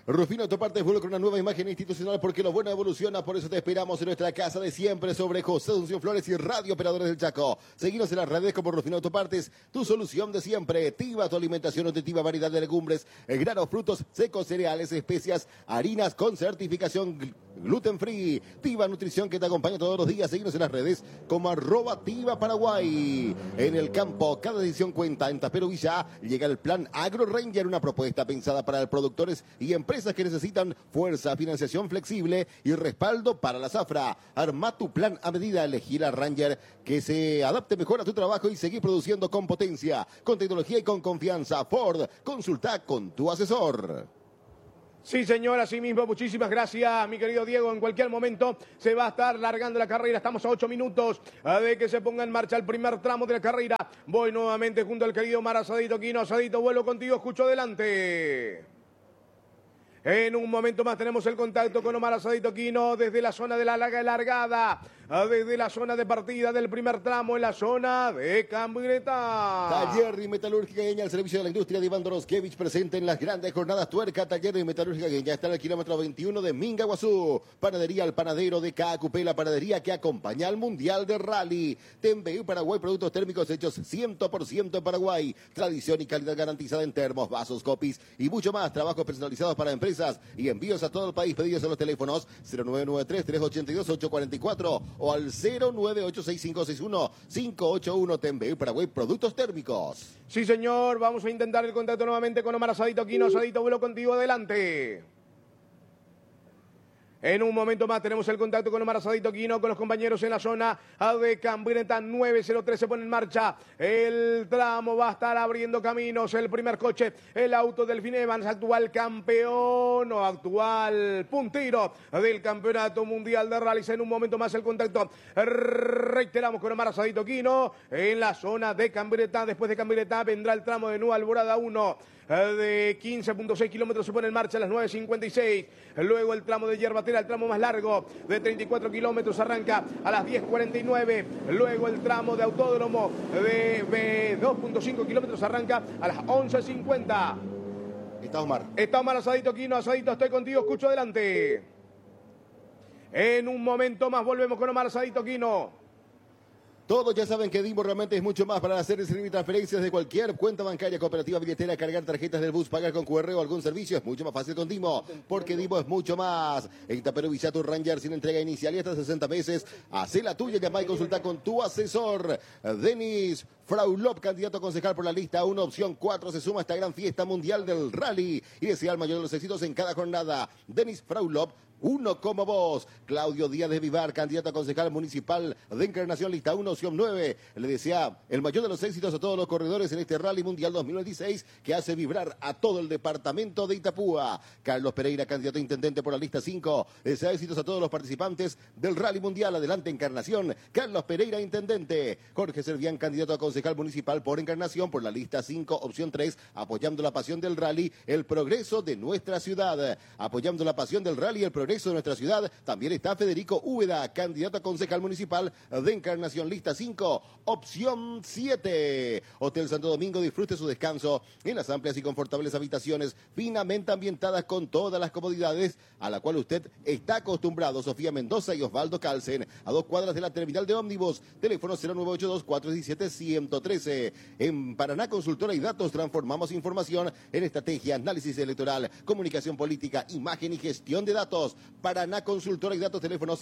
Rufino Autopartes vuelve con una nueva imagen institucional porque lo bueno evoluciona, por eso te esperamos en nuestra casa de siempre sobre José Asunción Flores y Radio Operadores del Chaco. Seguinos en las redes como Rufino Autopartes, tu solución de siempre. Tiva, tu alimentación nutritiva, variedad de legumbres, granos, frutos secos, cereales, especias, harinas con certificación gluten free. Tiva Nutrición que te acompaña todos los días. Seguinos en las redes como @Tiva Paraguay. En el campo, cada decisión cuenta. En Tapero Villa llega el plan Agro Ranger, una propuesta pensada para productores y empresas que necesitan fuerza, financiación flexible y respaldo para la zafra. Arma tu plan a medida, elegir a Ranger que se adapte mejor a tu trabajo y seguir produciendo con potencia, con tecnología y con confianza. Ford, consulta con tu asesor. Sí, señor, así mismo, muchísimas gracias, mi querido Diego. En cualquier momento se va a estar largando la carrera. Estamos a 8 minutos de que se ponga en marcha el primer tramo de la carrera. Voy nuevamente junto al querido Omar Asadito Quino. Asadito, vuelo contigo, escucho adelante. En un momento más tenemos el contacto con Omar Asadito Quino desde la zona de la largada, desde la zona de partida del primer tramo en la zona de Camioneta. Taller y Metalúrgica Gueña, al servicio de la industria de Iván Doroskevich, presente en las grandes jornadas Tuerca. Taller y Metalúrgica Gueña está en el kilómetro 21 de Mingaguazú. Panadería El Panadero de KQP, la panadería que acompaña al Mundial de Rally. TMBU Paraguay, productos térmicos hechos 100% en Paraguay. Tradición y calidad garantizada en termos, vasos, copies y mucho más. Trabajos personalizados para empresas y envíos a todo el país. Pedidos a los teléfonos 0993-382-844 o al 0986-561-581. TMBU Paraguay, productos térmicos. Sí, señor, vamos a intentar el contacto nuevamente con Omar Asadito Quino. Asadito, vuelo contigo, adelante. En un momento más tenemos el contacto con Omar Asadito Quino, con los compañeros en la zona de Camioneta 903. Se pone en marcha el tramo, va a estar abriendo caminos el primer coche, el auto Delfín Evans, actual campeón o actual puntero del Campeonato Mundial de Rallys. En un momento más el contacto, reiteramos, con Omar Asadito Quino en la zona de Camioneta. Después de Camioneta vendrá el tramo de Nueva Alborada 1 de 15.6 kilómetros. Se pone en marcha a las 9.56. Luego el tramo de Yerbatera, el tramo más largo de 34 kilómetros, arranca a las 10.49. Luego el tramo de Autódromo de 2.5 kilómetros arranca a las 11.50. Está Omar. Está Omar Asadito Quino. Asadito, estoy contigo, escucho adelante. En un momento más volvemos con Omar Asadito Quino. Todos ya saben que Dimbo realmente es mucho más para hacer y recibir transferencias de cualquier cuenta bancaria, cooperativa, billetera, cargar tarjetas del bus, pagar con QR o algún servicio. Es mucho más fácil con Dimbo, porque Dimbo es mucho más. En Tapero Villa, tu Ranger sin entrega inicial y hasta 60 meses. Hacé la tuya, llama y consulta con tu asesor. Denis Fraulop, candidato a concejal por la lista 1, opción 4, se suma a esta gran fiesta mundial del rally y desea el mayor de los éxitos en cada jornada. Denis Fraulop, uno como vos. Claudio Díaz de Vivar, candidato a concejal municipal de Encarnación, lista 1, opción 9. Le desea el mayor de los éxitos a todos los corredores en este Rally Mundial 2026 que hace vibrar a todo el departamento de Itapúa. Carlos Pereira, candidato a intendente por la lista 5. Desea éxitos a todos los participantes del Rally Mundial. Adelante, Encarnación. Carlos Pereira, intendente. Jorge Servián, candidato a concejal municipal por Encarnación por la lista 5, opción 3. Apoyando la pasión del rally, el progreso de nuestra ciudad. Apoyando la pasión del rally, el progreso de nuestra ciudad. También está Federico Úbeda, candidato a concejal municipal de Encarnación, lista 5, opción 7. Hotel Santo Domingo, disfrute su descanso en las amplias y confortables habitaciones finamente ambientadas con todas las comodidades a la cual usted está acostumbrado. Sofía Mendoza y Osvaldo Calcen, a 2 cuadras de la terminal de ómnibus. Teléfono 0982-417-113. En Paraná Consultora y Datos transformamos información en estrategia, análisis electoral, comunicación política, imagen y gestión de datos. Paraná Consultora y Datos, teléfono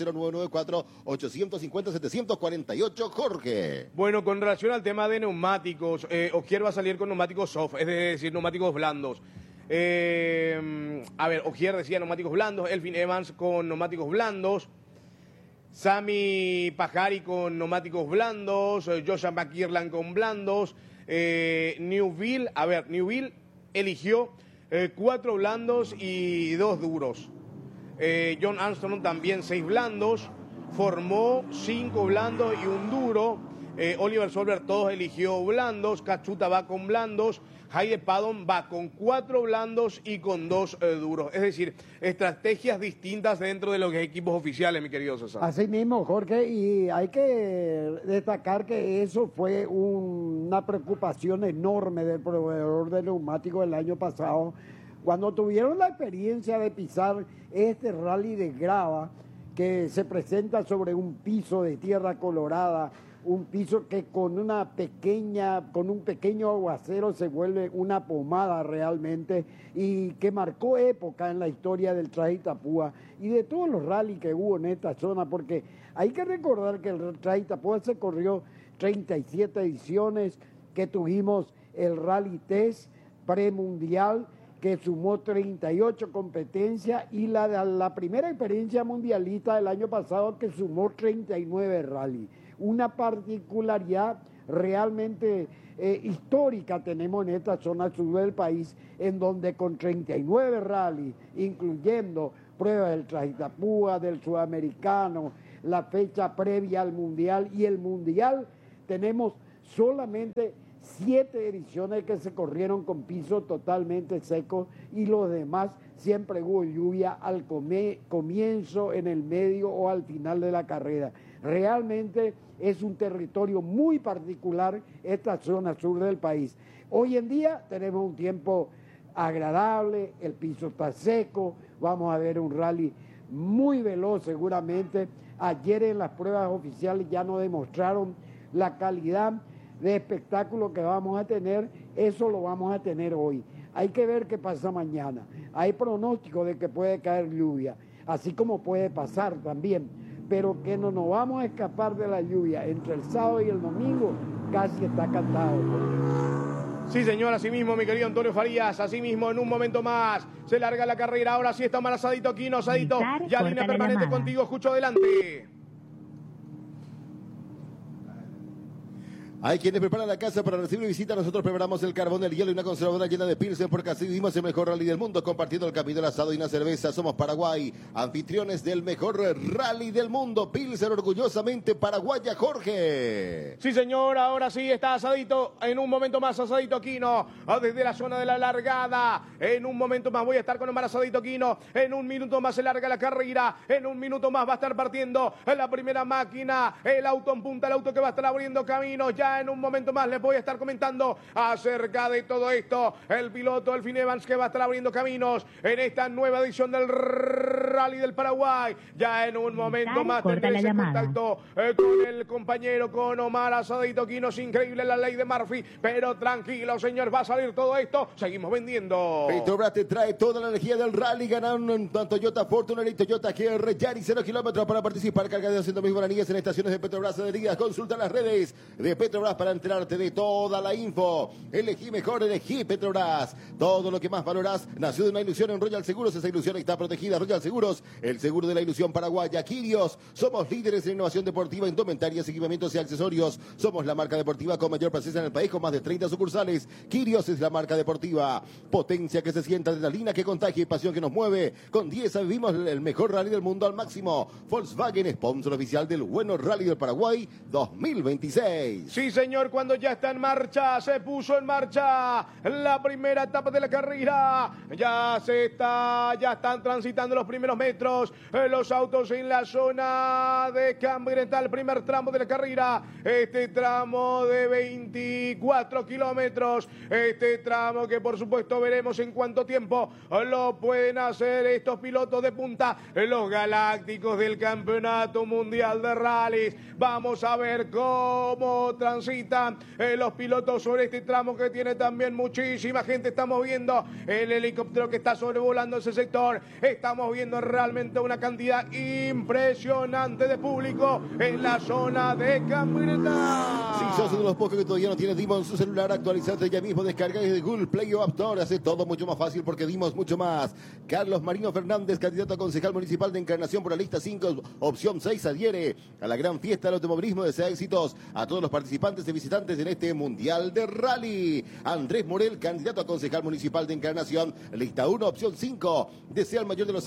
0994-850-748. Jorge. Bueno, con relación al tema de neumáticos, Ogier va a salir con neumáticos soft, es decir, neumáticos blandos. Ogier decía neumáticos blandos, Elfin Evans con neumáticos blandos, Sami Pajari con neumáticos blandos, Joshua McKirlan con blandos, Newville eligió 4 blandos y 2 duros. John Armstrong también 6 blandos, formó 5 blandos y 1 duro. Oliver Solberg todos eligió blandos, Cachuta va con blandos, Heide Padon va con 4 blandos y con 2 duros. Es decir, estrategias distintas dentro de los equipos oficiales, mi querido César. Así mismo, Jorge, y hay que destacar que eso fue una preocupación enorme del proveedor de neumáticos el año pasado, Cuando tuvieron la experiencia de pisar este rally de grava que se presenta sobre un piso de tierra colorada, un piso que con un pequeño aguacero se vuelve una pomada realmente, y que marcó época en la historia del Traje Itapúa y de todos los rallies que hubo en esta zona, porque hay que recordar que el Traje Itapúa se corrió 37 ediciones, que tuvimos el Rally Test premundial, que sumó 38 competencias, y la primera experiencia mundialista del año pasado, que sumó 39 rally. Una particularidad realmente histórica tenemos en esta zona sur del país, en donde con 39 rally, incluyendo pruebas del Traje Itapúa, del Sudamericano, la fecha previa al Mundial y el Mundial, tenemos solamente 7 ediciones que se corrieron con piso totalmente seco, y los demás siempre hubo lluvia al comienzo, en el medio o al final de la carrera. Realmente es un territorio muy particular esta zona sur del país. Hoy en día tenemos un tiempo agradable, el piso está seco, vamos a ver un rally muy veloz seguramente. Ayer en las pruebas oficiales ya nos demostraron la calidad de espectáculo que vamos a tener, eso lo vamos a tener hoy. Hay que ver qué pasa mañana. Hay pronóstico de que puede caer lluvia, así como puede pasar también, pero que no nos vamos a escapar de la lluvia entre el sábado y el domingo, casi está cantado. Sí, señor, así mismo, mi querido Antonio Farías, así mismo, en un momento más se larga la carrera. Ahora sí está mal Asadito Quino, Asadito, ya línea permanente contigo, escucho adelante. Hay quienes preparan la casa para recibir visita. Nosotros preparamos el carbón, el hielo y una conservadora llena de Pilsen, porque así vivimos el mejor rally del mundo, compartiendo el capítulo asado y una cerveza. Somos Paraguay, anfitriones del mejor rally del mundo. Pilsen, orgullosamente paraguaya, Jorge. Sí, señor, ahora sí está Asadito. En un momento más, Asadito Quino, desde la zona de la largada. En un momento más voy a estar con Omar Asadito Quino. En un minuto más se larga la carrera. En un minuto más va a estar partiendo la primera máquina. El auto en punta, el auto que va a estar abriendo camino. Ya en un momento más les voy a estar comentando acerca de todo esto. El piloto Elfin Evans, que va a estar abriendo caminos en esta nueva edición del Rally del Paraguay. Ya en un momento más tendré ese contacto con el compañero, con Omar Asadito Quino. Es increíble la ley de Murphy, pero tranquilo, señor, va a salir todo esto. Seguimos vendiendo. Petrobras te trae toda la energía del rally. Ganaron en Toyota Fortuner y Toyota GR Yaris 0 kilómetros para participar. Carga de 200.000 guaraníes en estaciones de Petrobras adheridas. Consulta las redes de Petrobras para enterarte de toda la info. Elegí mejor, elegí Petrobras. Todo lo que más valorás nació de una ilusión en Royal Seguros. Esa ilusión está protegida. Royal Seguros, el seguro de la ilusión paraguaya. Quirios, somos líderes en innovación deportiva, indumentarias, equipamientos y accesorios. Somos la marca deportiva con mayor presencia en el país, con más de 30 sucursales. Quirios es la marca deportiva. Potencia que se sienta, adrenalina que contagia y pasión que nos mueve. Con 10 vivimos el mejor rally del mundo al máximo. Volkswagen, sponsor oficial del bueno Rally del Paraguay 2026. Sí, señor, cuando ya está en marcha, se puso en marcha la primera etapa de la carrera. Ya están transitando los primeros metros los autos en la zona de Cambreta, el primer tramo de la carrera. Este tramo de 24 kilómetros, este tramo que por supuesto veremos en cuánto tiempo lo pueden hacer estos pilotos de punta, los galácticos del Campeonato Mundial de Rallys. Vamos a ver cómo transitan los pilotos sobre este tramo, que tiene también muchísima gente. Estamos viendo el helicóptero que está sobrevolando ese sector. Estamos viendo realmente una cantidad impresionante de público en la zona de Cambreta. Si sos uno de los pocos que todavía no tiene Dimo en su celular, actualizate ya mismo, descarga desde Google Play o App Store. Hace todo mucho más fácil porque dimos mucho más. Carlos Marino Fernández, candidato a concejal municipal de Encarnación por la lista 5, opción 6, adhiere a la gran fiesta del automovilismo. Desea éxitos a todos los participantes y visitantes en este Mundial de Rally. Andrés Morel, candidato a concejal municipal de Encarnación, lista 1, opción 5. Desea el mayor de los éxitos a los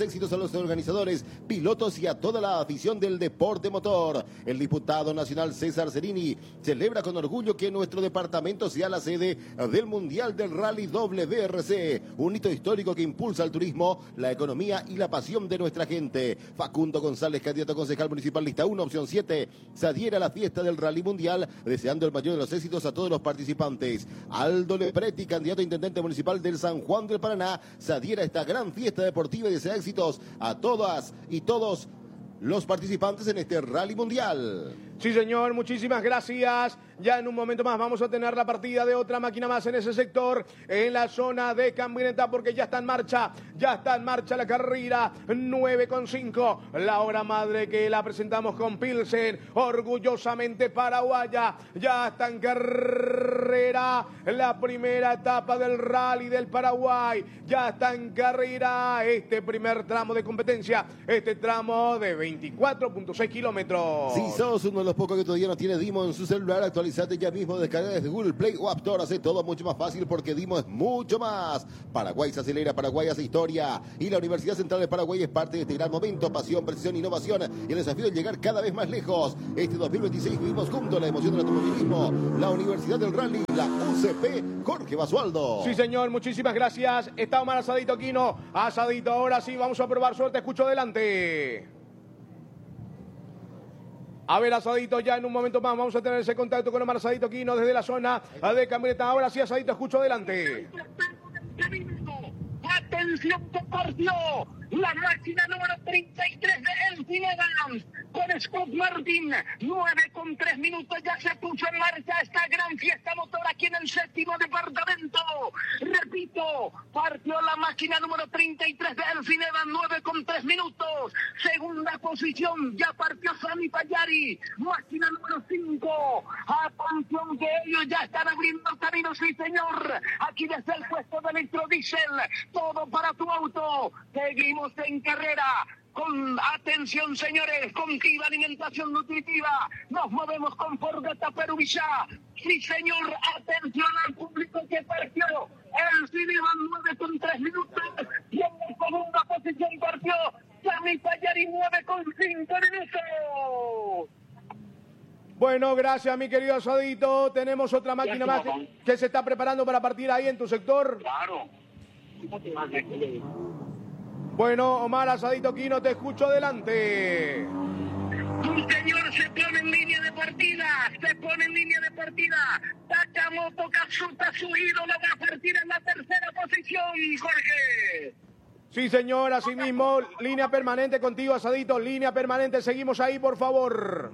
los organizadores, pilotos y a toda la afición del deporte motor. El diputado nacional César Cerini celebra con orgullo que nuestro departamento sea la sede del Mundial del Rally WRC, un hito histórico que impulsa el turismo, la economía y la pasión de nuestra gente. Facundo González, candidato a concejal municipal lista 1, opción 7, se adhiere a la fiesta del Rally Mundial, deseando el mayor de los éxitos a todos los participantes. Aldo Lepretti, candidato a intendente municipal del San Juan del Paraná, se adhiere a esta gran fiesta deportiva y desea éxitos a todas y todos los participantes en este Rally Mundial. Sí, señor, muchísimas gracias. Ya en un momento más vamos a tener la partida de otra máquina más en ese sector, en la zona de camioneta, porque ya está en marcha la carrera. 9:05, la hora madre que la presentamos con Pilsen, orgullosamente paraguaya. Ya está en carrera la primera etapa del Rally del Paraguay. Ya está en carrera este primer tramo de competencia, este tramo de 24.6 kilómetros. Si sos uno de los pocos que todavía no tiene Dimo en su celular, actualizate ya mismo, descarga desde Google Play o App Store. Hace todo mucho más fácil porque Dimo es mucho más. Paraguay se acelera, Paraguay hace historia. Y la Universidad Central de Paraguay es parte de este gran momento. Pasión, precisión, innovación y el desafío de llegar cada vez más lejos. Este 2026 vivimos juntos la emoción del automovilismo. La Universidad del Rally, la UCP, Jorge Basualdo. Sí, señor, muchísimas gracias. Está Omar Asadito Aquino. Asadito, ahora sí, vamos a probar suerte. Escucho adelante. A ver, Asadito, ya en un momento más vamos a tener ese contacto con Omar Asadito Aquino desde la zona de camioneta. Ahora sí, Asadito, escucho adelante. Atención que partió la máquina número 33 de Elfin Evans con Scott Martin. 9:3 minutos, ya se puso en marcha esta gran fiesta motor aquí en el séptimo departamento. Repito, partió la máquina número 33 de Elfin Evans, 9:3 minutos. Segunda posición, ya partió Sami Payari, máquina número 5. Atención que ellos ya están abriendo camino, sí señor. Aquí desde el puesto de electrodiesel, todo para tu auto. Seguimos en carrera. Con atención, señores, contigo alimentación nutritiva. Nos movemos con Forgata Peruvilla. Sí, señor, atención al público que partió. El Cineman 9:3 minutos. Y en la segunda posición partió Sami Payari 9:5 minutos. Bueno, gracias, mi querido Asadito. Tenemos otra máquina más que se está preparando para partir ahí en tu sector. Claro. Bueno, Omar Asadito Aquino, te escucho adelante. Un señor se pone en línea de partida, Takamoto Katsuta, su ídolo, va a partir en la tercera posición, Jorge. Sí, señor, así mismo, línea permanente contigo, Asadito, línea permanente, seguimos ahí, por favor.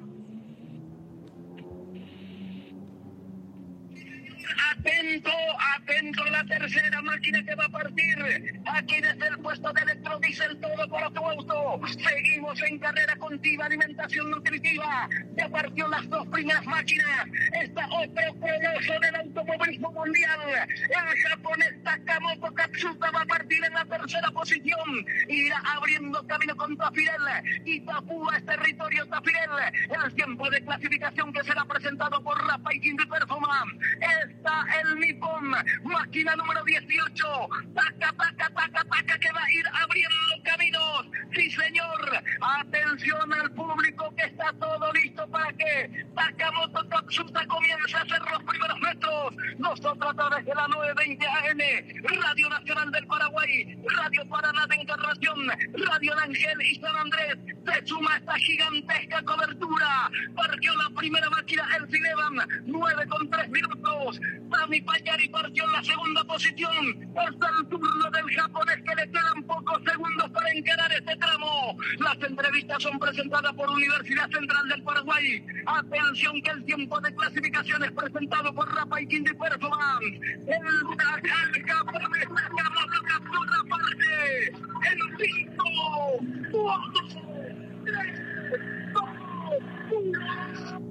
Atento, la tercera máquina que va a partir. Aquí desde el puesto de electrodiesel, todo para tu auto. Seguimos en carrera contigo, alimentación nutritiva. Ya partió las dos primeras máquinas. Esta otro coloso del automovilismo mundial. El japonés Takamoto Katsuta va a partir en la tercera posición. Irá abriendo camino con Tafirel. Y Tapúa es territorio Tafirel. El tiempo de clasificación que será presentado por Rafa y Quindi Performance. Está el Nippon, máquina número 18, taca, que va a ir abriendo caminos. Sí, señor, atención al público que está todo listo para que Takamoto Katsuta comience a hacer los primeros metros. Nosotros a través de la 920 AM, Radio Nacional del Paraguay, Radio Paraná de Encarnación, Radio El Ángel y San Andrés, se suma esta gigantesca cobertura. Partió la primera máquina, el Cineban, 9:3 minutos. Sami Payari partió en la segunda posición. Hasta el turno del japonés, que le quedan pocos segundos para encarar este tramo. Las entrevistas son presentadas por Universidad Central del Paraguay. Atención que el tiempo de clasificación es presentado por Rafa y Quindi Performance. El japonés Takamoto Katsuta parte en 5, 4, 3, 2, 1.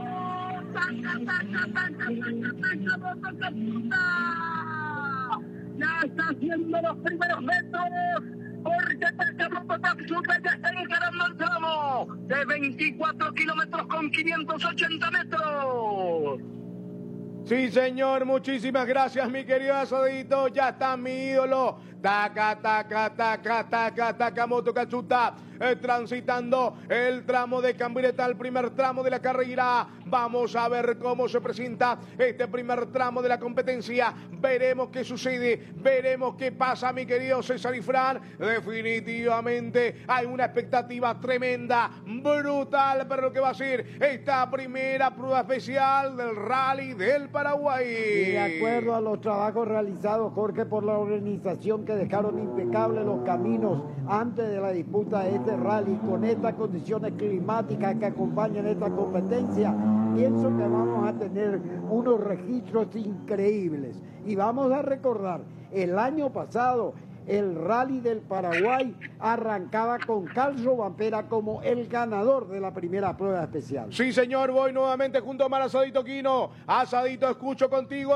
Ya está haciendo los primeros metros, porque Takamoto Katsuta ya está encarando el tramo de 24 kilómetros con 580 metros. Sí, señor, muchísimas gracias, mi querido Asadito. Ya está mi ídolo Takamoto Katsuta, transitando el tramo de Cambireta, el primer tramo de la carrera. Vamos a ver cómo se presenta este primer tramo de la competencia. Veremos qué sucede, veremos qué pasa, mi querido César y Fran. Definitivamente hay una expectativa tremenda, brutal para lo que va a ser esta primera prueba especial del Rally del Paraguay. Y de acuerdo a los trabajos realizados, Jorge, por la organización, que dejaron impecables los caminos antes de la disputa de este rally, con estas condiciones climáticas que acompañan esta competencia, pienso que vamos a tener unos registros increíbles. Y vamos a recordar, el año pasado el Rally del Paraguay arrancaba con Carlos Vampera como el ganador de la primera prueba especial. Sí, señor, voy nuevamente junto a Mar Asadito Quino. Asadito, escucho contigo,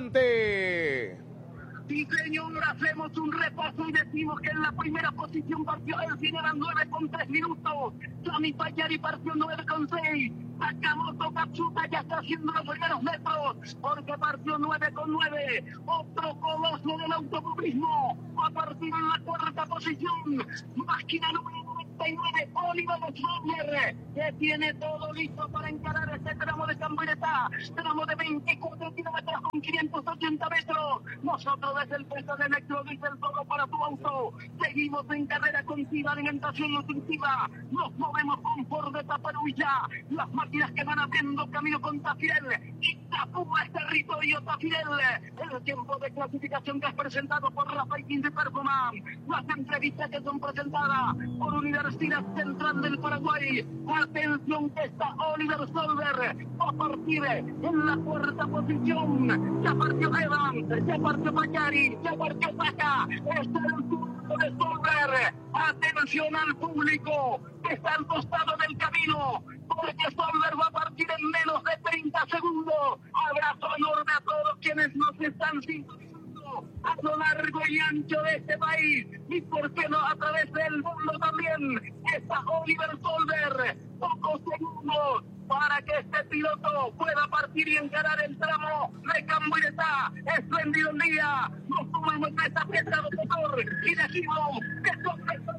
adelante. Sí, señor, hacemos un repaso y decimos que en la primera posición partió Elfin, eran 9,3 minutos. Tony Payari partió 9,6. Takamoto Katsuta ya está haciendo los primeros metros, porque partió 9,9. Otro coloso del automovilismo a partir en la cuarta posición. Máquina número 99, Oliver Schroeder, que tiene todo listo para encarar este tramo de Cambireta. Tramo de 24 kilómetros con 580 metros. Nosotros desde el puesto de electrodiesel, todo para tu auto. Seguimos en carrera continua, alimentación nutritiva. Nos movemos con Ford de Taparuilla. Las máquinas que van abriendo camino con Tafirel. Y Tapúa es territorio Tafirel. El tiempo de clasificación que es presentado por Rafael de Performance. Las entrevistas que son presentadas por Universidad Central del Paraguay. Atención que está Oliver Solver a partir en la cuarta posición. Ya partió Evans, ya partió Payari, ya partió Saca. Está el turno de Solver. Atención al público que está al costado del camino, porque Solver va a partir en menos de 30 segundos. Abrazo enorme a todos quienes nos están sintonizando a lo largo y ancho de este país, y por qué no a través del mundo también. Está Oliver Solver, pocos segundos para que este piloto pueda partir y encarar el tramo de Cambireta. Espléndido el día, nos tomamos esta pieza de motor y decimos que son estos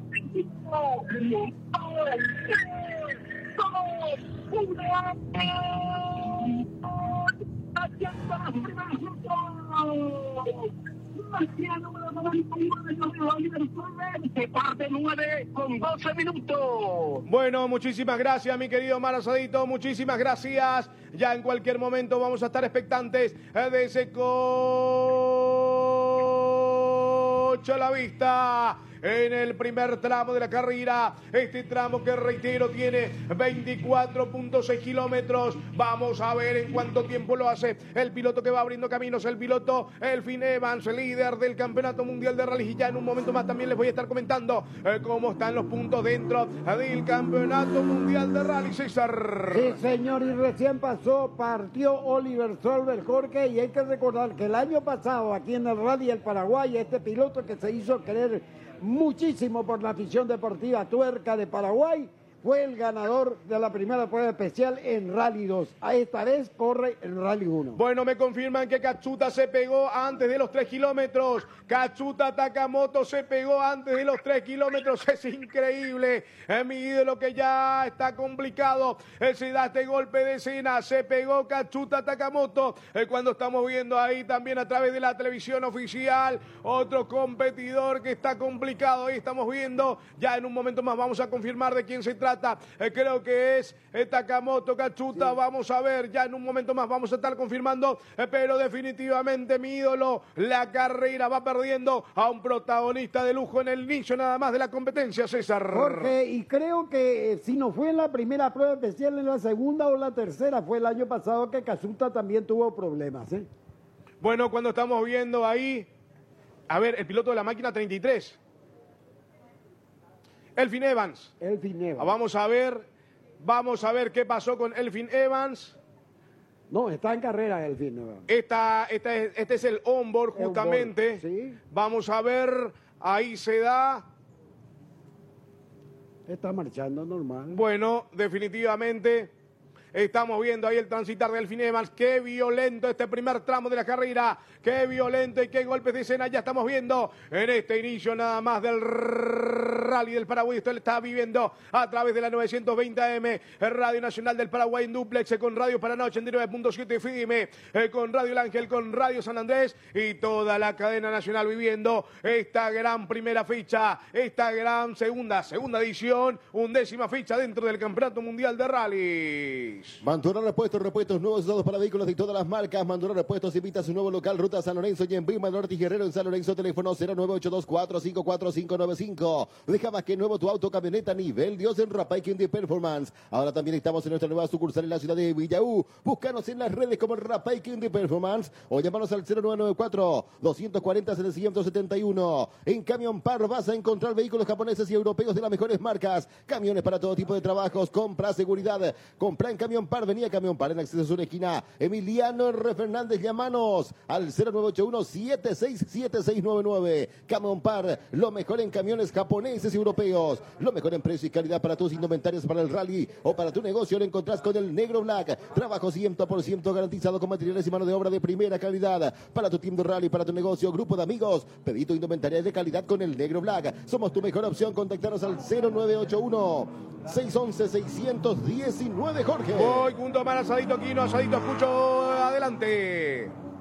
5, 2, 3, 2, 1, haciendo los primeros minutos. Máquina número 99, Oliver Solver, que parte 9 con 12 minutos. Bueno, muchísimas gracias, mi querido Mar Asadito, muchísimas gracias. Ya en cualquier momento vamos a estar expectantes de ese coche a la vista. En el primer tramo de la carrera, este tramo que reitero tiene 24.6 kilómetros. Vamos a ver en cuánto tiempo lo hace el piloto que va abriendo caminos, el piloto Elfin Evans, líder del Campeonato Mundial de Rally. Y ya en un momento más también les voy a estar comentando cómo están los puntos dentro del Campeonato Mundial de Rally, César. Sí, señor, y recién partió Oliver Solver, Jorge, y hay que recordar que el año pasado aquí en el Rally del Paraguay, este piloto que se hizo querer muchísimo por la afición deportiva tuerca de Paraguay, fue el ganador de la primera prueba especial en Rally 2. A esta vez corre en Rally 1. Bueno, me confirman que Katsuta se pegó antes de los 3 kilómetros. Katsuta Takamoto se pegó antes de los 3 kilómetros. Es increíble. Mi ídolo que ya está complicado. Se da este golpe de escena. Se pegó Katsuta Takamoto. Cuando estamos viendo ahí también a través de la televisión oficial, otro competidor que está complicado. Ahí estamos viendo. Ya en un momento más vamos a confirmar de quién se trata. Creo que es Takamoto Katsuta. Sí. Vamos a ver, ya en un momento más vamos a estar confirmando, pero definitivamente mi ídolo, la carrera va perdiendo a un protagonista de lujo en el inicio nada más de la competencia, César. Jorge, y creo que si no fue en la primera prueba especial, en la segunda o la tercera, fue el año pasado que Katsuta también tuvo problemas, ¿eh? Bueno, cuando estamos viendo ahí, a ver, el piloto de la máquina 33. Elfin Evans. Vamos a ver qué pasó con Elfin Evans. No, está en carrera Elfin Evans. Este es el onboard justamente. ¿Sí? Vamos a ver, ahí se da. Está marchando normal. Bueno, definitivamente Estamos viendo ahí el transitar del Finemans. Qué violento este primer tramo de la carrera. Qué violento y qué golpes de escena ya estamos viendo en este inicio nada más del Rally del Paraguay. Esto lo está viviendo a través de la 920 AM, Radio Nacional del Paraguay en duplex, con Radio Paraná 89.7 FM, con Radio El Ángel, con Radio San Andrés y toda la cadena nacional viviendo esta gran primera fecha, esta gran segunda edición, 11ª fecha dentro del Campeonato Mundial de Rallys. Mandurá repuestos nuevos usados para vehículos de todas las marcas. Mandurá Repuestos invita a su nuevo local, Ruta San Lorenzo y en Vima Norte y Guerrero en San Lorenzo, teléfono 0982454545. Deja más que nuevo tu auto, camioneta a nivel Dios en Rapay Hyundai Performance. Ahora también estamos en nuestra nueva sucursal en la ciudad de Villaú. Búscanos en las redes como Rapay Hyundai Performance o llámanos al 0994-240-771. En Camión Par vas a encontrar vehículos japoneses y europeos de las mejores marcas. Camiones para todo tipo de trabajos. Compra seguridad. Compra en Camión Par. Venía Camión Par en acceso a una esquina. Emiliano R. Fernández, llamanos al 0981-767699. Camión Par, lo mejor en camiones japoneses y europeos. Lo mejor en precio y calidad para tus indumentarios para el rally o para tu negocio lo encontrás con el Negro Black. Trabajo 100% garantizado con materiales y mano de obra de primera calidad. Para tu team de rally, para tu negocio, grupo de amigos. Pedí tu indumentaria de calidad con el Negro Black. Somos tu mejor opción. Contactanos al 0981-611-619, Jorge. Voy junto a Asadito Quino, Asadito, escucho adelante.